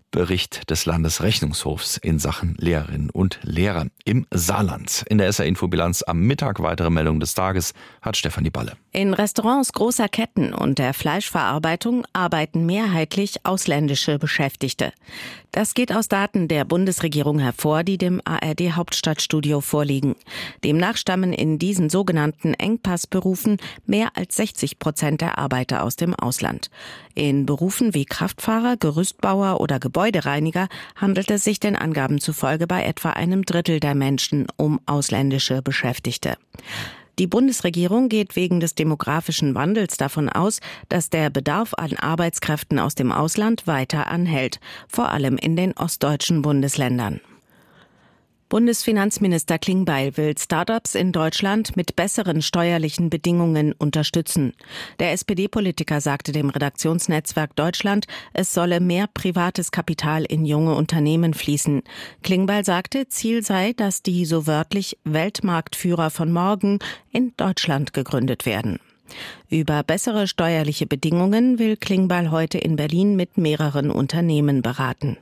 Bericht des Landesrechnungshofs in Sachen Lehrerinnen und Lehrer im Saarland. In der S R-Infobilanz am Mittag weitere Meldungen des Tages hat Stefanie Balle. In Restaurants großer Ketten und der Fleischverarbeitung arbeiten mehrheitlich ausländische Beschäftigte. Das geht aus Daten der Bundesregierung hervor, die dem A R D-Hauptstadtstudio vorliegen. Demnach stammen in diesen sogenannten Engpassberufen mehr als sechzig Prozent der Arbeiter aus dem Ausland. In Berufen wie Kraftfahrer, Gerüstbauer oder Gebäudereiniger handelt es sich den Angaben zufolge bei etwa einem Drittel der Menschen um ausländische Beschäftigte. Die Bundesregierung geht wegen des demografischen Wandels davon aus, dass der Bedarf an Arbeitskräften aus dem Ausland weiter anhält, vor allem in den ostdeutschen Bundesländern. Bundesfinanzminister Klingbeil will Start-ups in Deutschland mit besseren steuerlichen Bedingungen unterstützen. Der S P D-Politiker sagte dem Redaktionsnetzwerk Deutschland, es solle mehr privates Kapital in junge Unternehmen fließen. Klingbeil sagte, Ziel sei, dass die so wörtlich Weltmarktführer von morgen in Deutschland gegründet werden. Über bessere steuerliche Bedingungen will Klingbeil heute in Berlin mit mehreren Unternehmen beraten.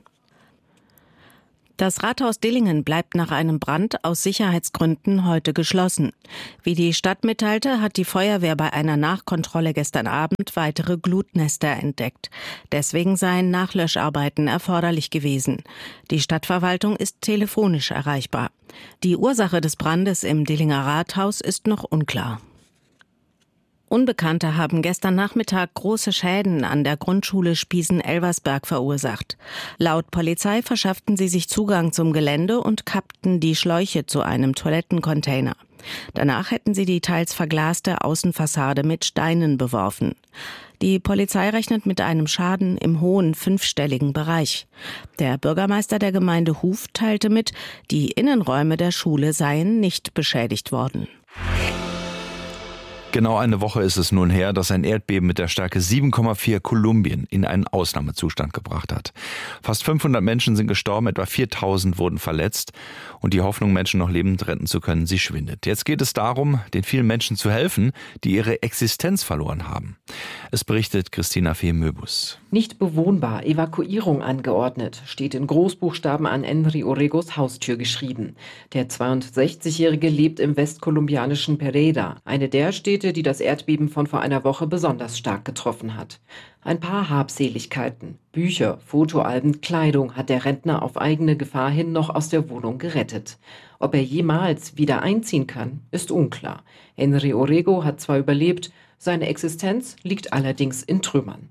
Das Rathaus Dillingen bleibt nach einem Brand aus Sicherheitsgründen heute geschlossen. Wie die Stadt mitteilte, hat die Feuerwehr bei einer Nachkontrolle gestern Abend weitere Glutnester entdeckt. Deswegen seien Nachlöscharbeiten erforderlich gewesen. Die Stadtverwaltung ist telefonisch erreichbar. Die Ursache des Brandes im Dillinger Rathaus ist noch unklar. Unbekannte haben gestern Nachmittag große Schäden an der Grundschule Spiesen-Elversberg verursacht. Laut Polizei verschafften sie sich Zugang zum Gelände und kappten die Schläuche zu einem Toilettencontainer. Danach hätten sie die teils verglaste Außenfassade mit Steinen beworfen. Die Polizei rechnet mit einem Schaden im hohen fünfstelligen Bereich. Der Bürgermeister der Gemeinde Huf teilte mit, die Innenräume der Schule seien nicht beschädigt worden. Genau eine Woche ist es nun her, dass ein Erdbeben mit der Stärke sieben Komma vier Kolumbien in einen Ausnahmezustand gebracht hat. Fast fünfhundert Menschen sind gestorben, etwa viertausend wurden verletzt und die Hoffnung, Menschen noch lebend retten zu können, sie schwindet. Jetzt geht es darum, den vielen Menschen zu helfen, die ihre Existenz verloren haben. Es berichtet Christina Fee-Möbus. Nicht bewohnbar, Evakuierung angeordnet, steht in Großbuchstaben an Henry Orregos Haustür geschrieben. Der zweiundsechzigjährige lebt im westkolumbianischen Pereira, eine der Städte, die das Erdbeben von vor einer Woche besonders stark getroffen hat. Ein paar Habseligkeiten, Bücher, Fotoalben, Kleidung hat der Rentner auf eigene Gefahr hin noch aus der Wohnung gerettet. Ob er jemals wieder einziehen kann, ist unklar. Henry Orrego hat zwar überlebt, seine Existenz liegt allerdings in Trümmern.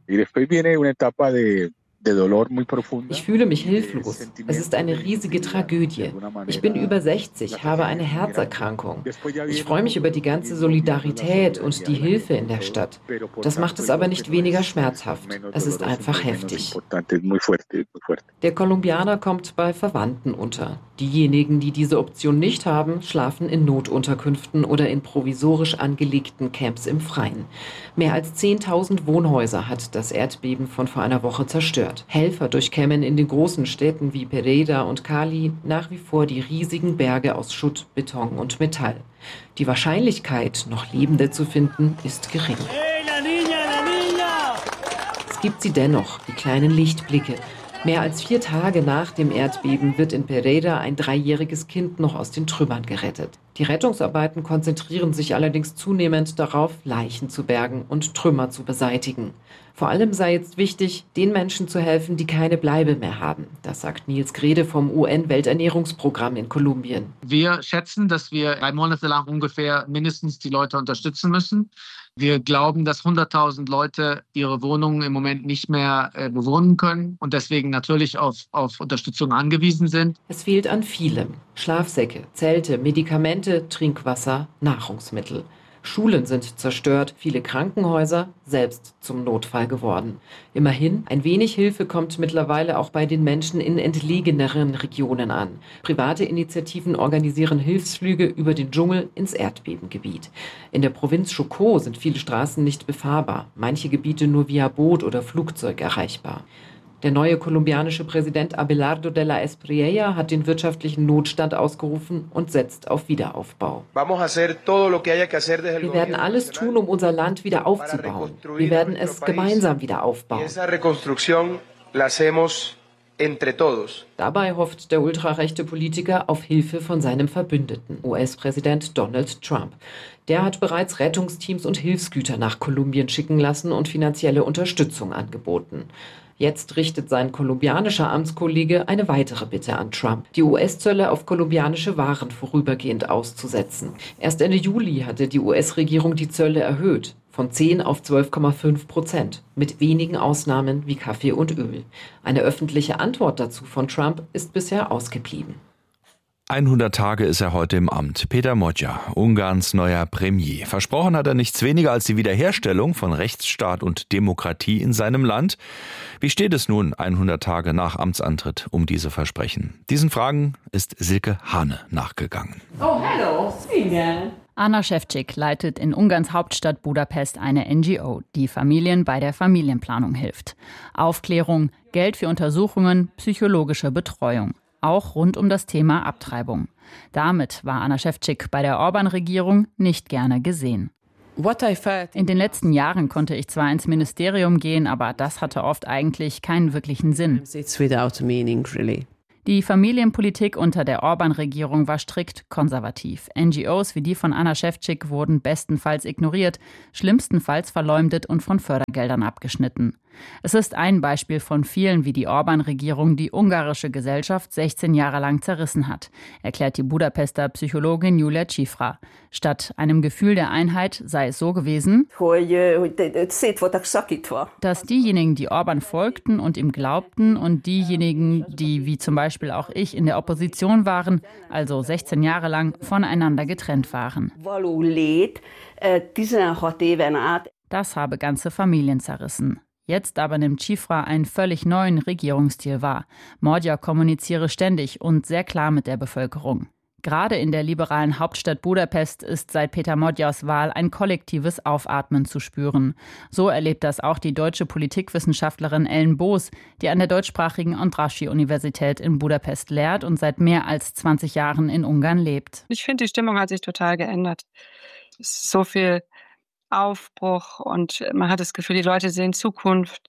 Ich fühle mich hilflos. Es ist eine riesige Tragödie. Ich bin über sechzig, habe eine Herzerkrankung. Ich freue mich über die ganze Solidarität und die Hilfe in der Stadt. Das macht es aber nicht weniger schmerzhaft. Es ist einfach heftig. Der Kolumbianer kommt bei Verwandten unter. Diejenigen, die diese Option nicht haben, schlafen in Notunterkünften oder in provisorisch angelegten Camps im Freien. Mehr als zehntausend Wohnhäuser hat das Erdbeben von vor einer Woche zerstört. Helfer durchkämmen in den großen Städten wie Pereira und Cali nach wie vor die riesigen Berge aus Schutt, Beton und Metall. Die Wahrscheinlichkeit, noch Lebende zu finden, ist gering. Es gibt sie dennoch, die kleinen Lichtblicke. Mehr als vier Tage nach dem Erdbeben wird in Pereira ein dreijähriges Kind noch aus den Trümmern gerettet. Die Rettungsarbeiten konzentrieren sich allerdings zunehmend darauf, Leichen zu bergen und Trümmer zu beseitigen. Vor allem sei jetzt wichtig, den Menschen zu helfen, die keine Bleibe mehr haben. Das sagt Nils Grede vom U N-Welternährungsprogramm in Kolumbien. Wir schätzen, dass wir drei Monate lang ungefähr mindestens die Leute unterstützen müssen. Wir glauben, dass hunderttausend Leute ihre Wohnungen im Moment nicht mehr äh, bewohnen können und deswegen natürlich auf, auf Unterstützung angewiesen sind. Es fehlt an vielem. Schlafsäcke, Zelte, Medikamente, Trinkwasser, Nahrungsmittel. Schulen sind zerstört, viele Krankenhäuser selbst zum Notfall geworden. Immerhin, ein wenig Hilfe kommt mittlerweile auch bei den Menschen in entlegeneren Regionen an. Private Initiativen organisieren Hilfsflüge über den Dschungel ins Erdbebengebiet. In der Provinz Chocó sind viele Straßen nicht befahrbar, manche Gebiete nur via Boot oder Flugzeug erreichbar. Der neue kolumbianische Präsident Abelardo de la Espriella hat den wirtschaftlichen Notstand ausgerufen und setzt auf Wiederaufbau. Wir werden alles tun, um unser Land wieder aufzubauen. Wir werden es gemeinsam wieder aufbauen. Entre todos. Dabei hofft der ultrarechte Politiker auf Hilfe von seinem Verbündeten, U S-Präsident Donald Trump. Der hat bereits Rettungsteams und Hilfsgüter nach Kolumbien schicken lassen und finanzielle Unterstützung angeboten. Jetzt richtet sein kolumbianischer Amtskollege eine weitere Bitte an Trump, die U S-Zölle auf kolumbianische Waren vorübergehend auszusetzen. Erst Ende Juli hatte die U S-Regierung die Zölle erhöht, von zehn auf zwölf Komma fünf Prozent, mit wenigen Ausnahmen wie Kaffee und Öl. Eine öffentliche Antwort dazu von Trump ist bisher ausgeblieben. hundert Tage ist er heute im Amt. Peter Magyar, Ungarns neuer Premier. Versprochen hat er nichts weniger als die Wiederherstellung von Rechtsstaat und Demokratie in seinem Land. Wie steht es nun hundert Tage nach Amtsantritt um diese Versprechen? Diesen Fragen ist Silke Hane nachgegangen. Oh, hello, Sweden. Anna Ševčík leitet in Ungarns Hauptstadt Budapest eine N G O, die Familien bei der Familienplanung hilft. Aufklärung, Geld für Untersuchungen, psychologische Betreuung. Auch rund um das Thema Abtreibung. Damit war Anna Ševčík bei der Orban-Regierung nicht gerne gesehen. In den letzten Jahren konnte ich zwar ins Ministerium gehen, aber das hatte oft eigentlich keinen wirklichen Sinn. Die Familienpolitik unter der Orban-Regierung war strikt konservativ. N G Os wie die von Anna Ševčík wurden bestenfalls ignoriert, schlimmstenfalls verleumdet und von Fördergeldern abgeschnitten. Es ist ein Beispiel von vielen, wie die Orban-Regierung die ungarische Gesellschaft sechzehn Jahre lang zerrissen hat, erklärt die Budapester Psychologin Julia Cifra. Statt einem Gefühl der Einheit sei es so gewesen, dass diejenigen, die Orban folgten und ihm glaubten, und diejenigen, die wie zum Beispiel auch ich in der Opposition waren, also sechzehn Jahre lang voneinander getrennt waren. Das habe ganze Familien zerrissen. Jetzt aber nimmt Cifra einen völlig neuen Regierungsstil wahr. Magyar kommuniziere ständig und sehr klar mit der Bevölkerung. Gerade in der liberalen Hauptstadt Budapest ist seit Peter Magyars Wahl ein kollektives Aufatmen zu spüren. So erlebt das auch die deutsche Politikwissenschaftlerin Ellen Boos, die an der deutschsprachigen Andrássy-Universität in Budapest lehrt und seit mehr als zwanzig Jahren in Ungarn lebt. Ich finde, die Stimmung hat sich total geändert. Es ist so viel Aufbruch und man hat das Gefühl, die Leute sehen Zukunft.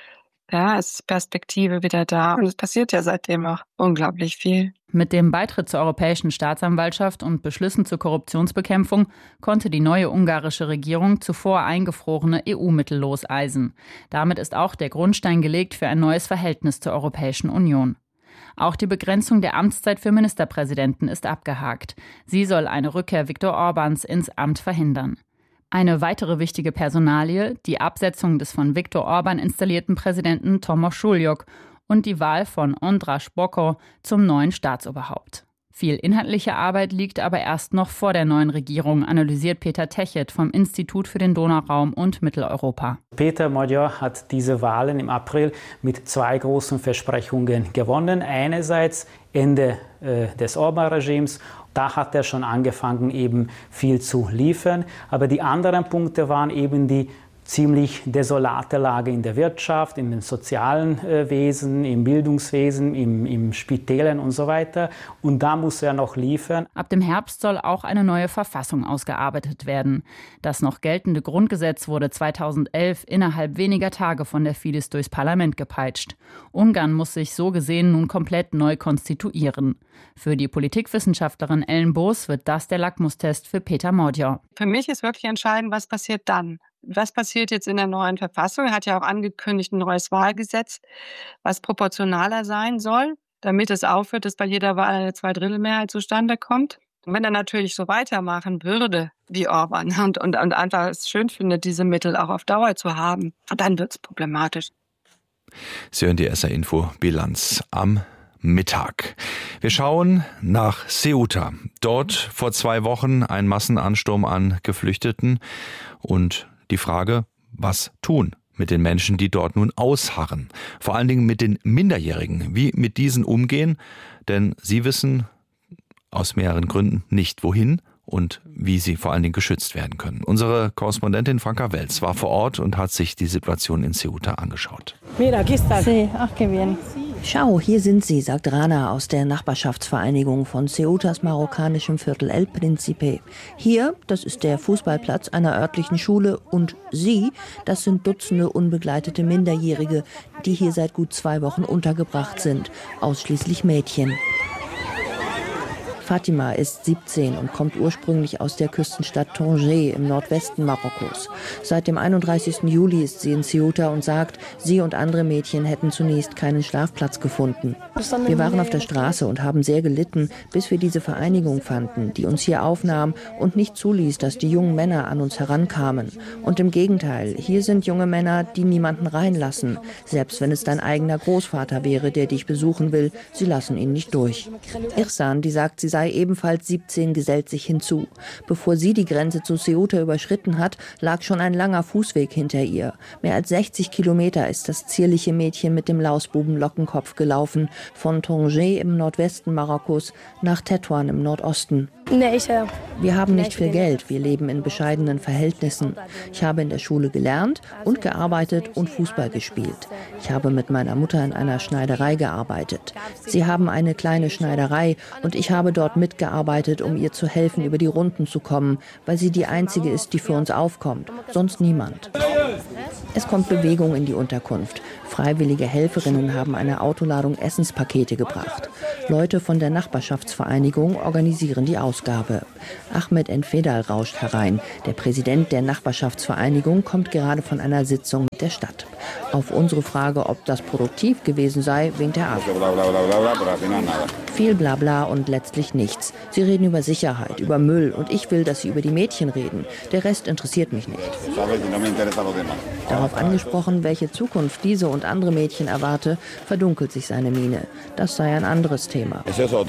Ja, es ist Perspektive wieder da. Und es passiert ja seitdem auch unglaublich viel. Mit dem Beitritt zur Europäischen Staatsanwaltschaft und Beschlüssen zur Korruptionsbekämpfung konnte die neue ungarische Regierung zuvor eingefrorene E U-Mittel loseisen. Damit ist auch der Grundstein gelegt für ein neues Verhältnis zur Europäischen Union. Auch die Begrenzung der Amtszeit für Ministerpräsidenten ist abgehakt. Sie soll eine Rückkehr Viktor Orbáns ins Amt verhindern. Eine weitere wichtige Personalie, die Absetzung des von Viktor Orbán installierten Präsidenten Tomasz Suljok und die Wahl von András Bokor zum neuen Staatsoberhaupt. Viel inhaltliche Arbeit liegt aber erst noch vor der neuen Regierung, analysiert Peter Techet vom Institut für den Donauraum und Mitteleuropa. Peter Magyar hat diese Wahlen im April mit zwei großen Versprechungen gewonnen. Einerseits Ende äh, des Orbán-Regimes. Da hat er schon angefangen, eben viel zu liefern. Aber die anderen Punkte waren eben die ziemlich desolate Lage in der Wirtschaft, in den sozialen äh, Wesen, im Bildungswesen, im, im Spitälern und so weiter. Und da muss er noch liefern. Ab dem Herbst soll auch eine neue Verfassung ausgearbeitet werden. Das noch geltende Grundgesetz wurde zweitausendelf innerhalb weniger Tage von der Fidesz durchs Parlament gepeitscht. Ungarn muss sich so gesehen nun komplett neu konstituieren. Für die Politikwissenschaftlerin Ellen Boos wird das der Lackmustest für Peter Magyar. Für mich ist wirklich entscheidend, was passiert dann. Was passiert jetzt in der neuen Verfassung? Er hat ja auch angekündigt, ein neues Wahlgesetz, was proportionaler sein soll, damit es aufhört, dass bei jeder Wahl eine Zweidrittelmehrheit zustande kommt. Und wenn er natürlich so weitermachen würde wie Orbán und, und, und einfach es schön findet, diese Mittel auch auf Dauer zu haben, dann wird es problematisch. Sie hören die S R Info Bilanz am Mittag. Wir schauen nach Ceuta. Dort vor zwei Wochen ein Massenansturm an Geflüchteten und die Frage, was tun mit den Menschen, die dort nun ausharren. Vor allen Dingen mit den Minderjährigen. Wie mit diesen umgehen, denn sie wissen aus mehreren Gründen nicht wohin und wie sie vor allen Dingen geschützt werden können. Unsere Korrespondentin Franka Welz war vor Ort und hat sich die Situation in Ceuta angeschaut. Mira, aquí está. Sí, ah, qué bien. Schau, hier sind sie, sagt Rana aus der Nachbarschaftsvereinigung von Ceutas marokkanischem Viertel El Príncipe. Hier, das ist der Fußballplatz einer örtlichen Schule, und sie, das sind Dutzende unbegleitete Minderjährige, die hier seit gut zwei Wochen untergebracht sind, ausschließlich Mädchen. Fatima ist siebzehn und kommt ursprünglich aus der Küstenstadt Tanger im Nordwesten Marokkos. Seit dem einunddreißigsten Juli ist sie in Ceuta und sagt, sie und andere Mädchen hätten zunächst keinen Schlafplatz gefunden. Wir waren auf der Straße und haben sehr gelitten, bis wir diese Vereinigung fanden, die uns hier aufnahm und nicht zuließ, dass die jungen Männer an uns herankamen. Und im Gegenteil, hier sind junge Männer, die niemanden reinlassen. Selbst wenn es dein eigener Großvater wäre, der dich besuchen will, sie lassen ihn nicht durch. Ihsan, die sagt, sie sei ebenfalls siebzehn, gesellt sich hinzu. Bevor sie die Grenze zu Ceuta überschritten hat, lag schon ein langer Fußweg hinter ihr. Mehr als sechzig Kilometer ist das zierliche Mädchen mit dem Lausbuben-Lockenkopf gelaufen, von Tanger im Nordwesten Marokkos nach Tetuan im Nordosten. Wir haben nicht viel Geld, wir leben in bescheidenen Verhältnissen. Ich habe in der Schule gelernt und gearbeitet und Fußball gespielt. Ich habe mit meiner Mutter in einer Schneiderei gearbeitet. Sie haben eine kleine Schneiderei und ich habe dort mitgearbeitet, um ihr zu helfen, über die Runden zu kommen, weil sie die einzige ist, die für uns aufkommt, sonst niemand. Es kommt Bewegung in die Unterkunft. Freiwillige Helferinnen haben eine Autoladung Essenspakete gebracht. Leute von der Nachbarschaftsvereinigung organisieren die Ausgabe. Ahmed Enfedal rauscht herein. Der Präsident der Nachbarschaftsvereinigung kommt gerade von einer Sitzung mit der Stadt. Auf unsere Frage, ob das produktiv gewesen sei, winkt er ab. Viel Blabla und letztlich nichts. Sie reden über Sicherheit, über Müll und ich will, dass sie über die Mädchen reden. Der Rest interessiert mich nicht. Darauf angesprochen, welche Zukunft diese und andere Mädchen erwarte, verdunkelt sich seine Miene. Das sei ein anderes Thema.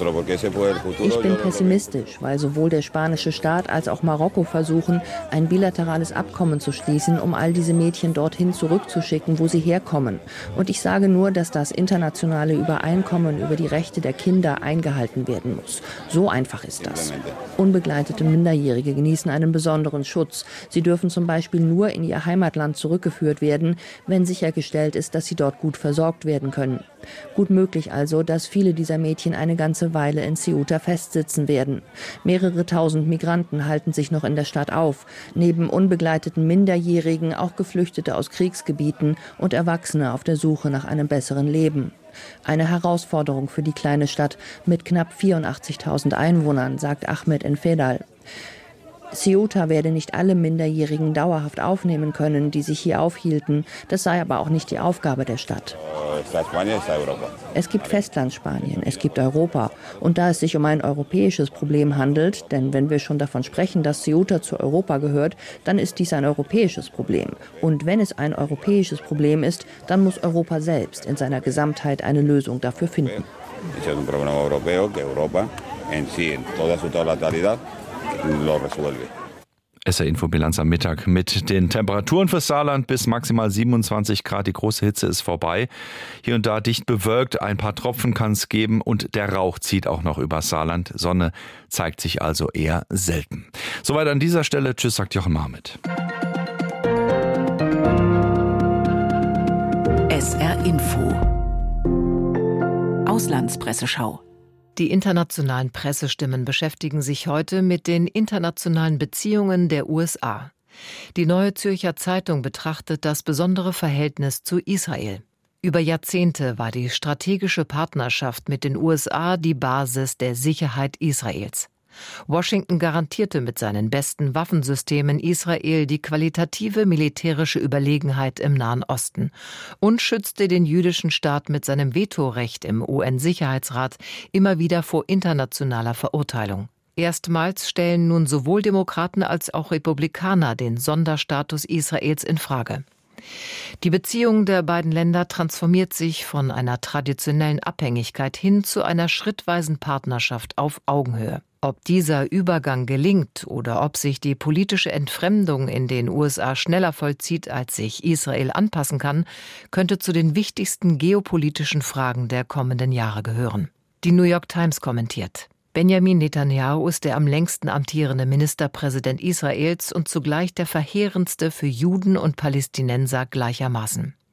Ich bin pessimistisch, weil sowohl der spanische Staat als auch Marokko versuchen, ein bilaterales Abkommen zu schließen, um all diese Mädchen dorthin zurückzuschicken, wo sie herkommen. Und ich sage nur, dass das internationale Übereinkommen über die Rechte der Kinder eingehalten werden muss. So einfach ist das. Unbegleitete Minderjährige genießen einen besonderen Schutz. Sie dürfen zum Beispiel nur in ihr Heimatland zurückgeführt werden, wenn sichergestellt ist, dass sie dort gut versorgt werden können. Gut möglich also, dass viele dieser Mädchen eine ganze Weile in Ceuta festsitzen werden. Mehrere tausend Migranten halten sich noch in der Stadt auf. Neben unbegleiteten Minderjährigen auch Geflüchtete aus Kriegsgebieten und Erwachsene auf der Suche nach einem besseren Leben. Eine Herausforderung für die kleine Stadt mit knapp vierundachtzigtausend Einwohnern, sagt Ahmed Enfedal. Ceuta werde nicht alle Minderjährigen dauerhaft aufnehmen können, die sich hier aufhielten. Das sei aber auch nicht die Aufgabe der Stadt. Es gibt Festlandspanien, es gibt Europa. Und da es sich um ein europäisches Problem handelt, denn wenn wir schon davon sprechen, dass Ceuta zu Europa gehört, dann ist dies ein europäisches Problem. Und wenn es ein europäisches Problem ist, dann muss Europa selbst in seiner Gesamtheit eine Lösung dafür finden. S R-Info-Bilanz am Mittag mit den Temperaturen für Saarland bis maximal siebenundzwanzig Grad. Die große Hitze ist vorbei. Hier und da dicht bewölkt, ein paar Tropfen kann es geben und der Rauch zieht auch noch über Saarland. Sonne zeigt sich also eher selten. Soweit an dieser Stelle. Tschüss, sagt Jochen Marmit. S R-Info. Auslandspresseschau. Die internationalen Pressestimmen beschäftigen sich heute mit den internationalen Beziehungen der U S A. Die Neue Zürcher Zeitung betrachtet das besondere Verhältnis zu Israel. Über Jahrzehnte war die strategische Partnerschaft mit den U S A die Basis der Sicherheit Israels. Washington garantierte mit seinen besten Waffensystemen Israel die qualitative militärische Überlegenheit im Nahen Osten und schützte den jüdischen Staat mit seinem Vetorecht im U N-Sicherheitsrat immer wieder vor internationaler Verurteilung. Erstmals stellen nun sowohl Demokraten als auch Republikaner den Sonderstatus Israels in Frage. Die Beziehung der beiden Länder transformiert sich von einer traditionellen Abhängigkeit hin zu einer schrittweisen Partnerschaft auf Augenhöhe. Ob dieser Übergang gelingt oder ob sich die politische Entfremdung in den U S A schneller vollzieht, als sich Israel anpassen kann, könnte zu den wichtigsten geopolitischen Fragen der kommenden Jahre gehören. Die New York Times kommentiert: Benjamin Netanyahu ist der am längsten amtierende Ministerpräsident Israels und zugleich der verheerendste für Juden und Palästinenser gleichermaßen.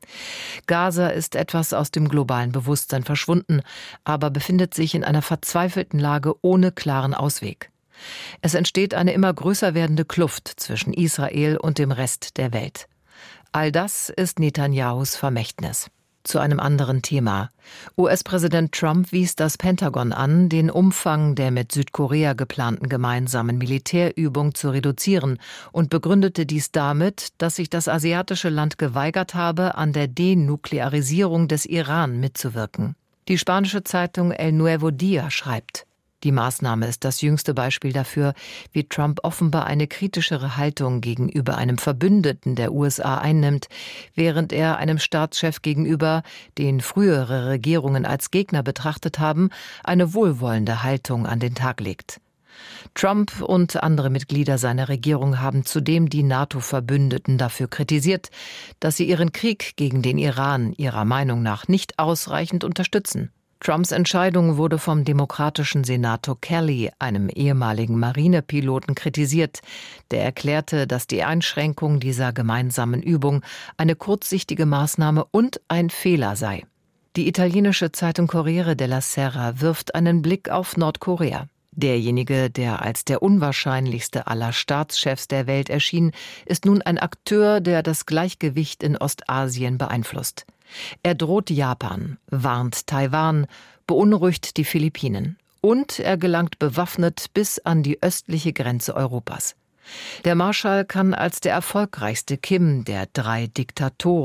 Gaza ist etwas aus dem globalen Bewusstsein verschwunden, aber befindet sich in einer verzweifelten Lage ohne klaren Ausweg. Es entsteht eine immer größer werdende Kluft zwischen Israel und dem Rest der Welt. All das ist Netanyahus Vermächtnis. Zu einem anderen Thema. U S-Präsident Trump wies das Pentagon an, den Umfang der mit Südkorea geplanten gemeinsamen Militärübung zu reduzieren und begründete dies damit, dass sich das asiatische Land geweigert habe, an der Denuklearisierung des Iran mitzuwirken. Die spanische Zeitung El Nuevo Día schreibt: Die Maßnahme ist das jüngste Beispiel dafür, wie Trump offenbar eine kritischere Haltung gegenüber einem Verbündeten der U S A einnimmt, während er einem Staatschef gegenüber, den frühere Regierungen als Gegner betrachtet haben, eine wohlwollende Haltung an den Tag legt. Trump und andere Mitglieder seiner Regierung haben zudem die NATO-Verbündeten dafür kritisiert, dass sie ihren Krieg gegen den Iran ihrer Meinung nach nicht ausreichend unterstützen. Trumps Entscheidung wurde vom demokratischen Senator Kelly, einem ehemaligen Marinepiloten, kritisiert. Der erklärte, dass die Einschränkung dieser gemeinsamen Übung eine kurzsichtige Maßnahme und ein Fehler sei. Die italienische Zeitung Corriere della Sera wirft einen Blick auf Nordkorea. Derjenige, der als der unwahrscheinlichste aller Staatschefs der Welt erschien, ist nun ein Akteur, der das Gleichgewicht in Ostasien beeinflusst. Er droht Japan, warnt Taiwan, beunruhigt die Philippinen und er gelangt bewaffnet bis an die östliche Grenze Europas. Der Marschall kann als der erfolgreichste Kim der drei Diktatoren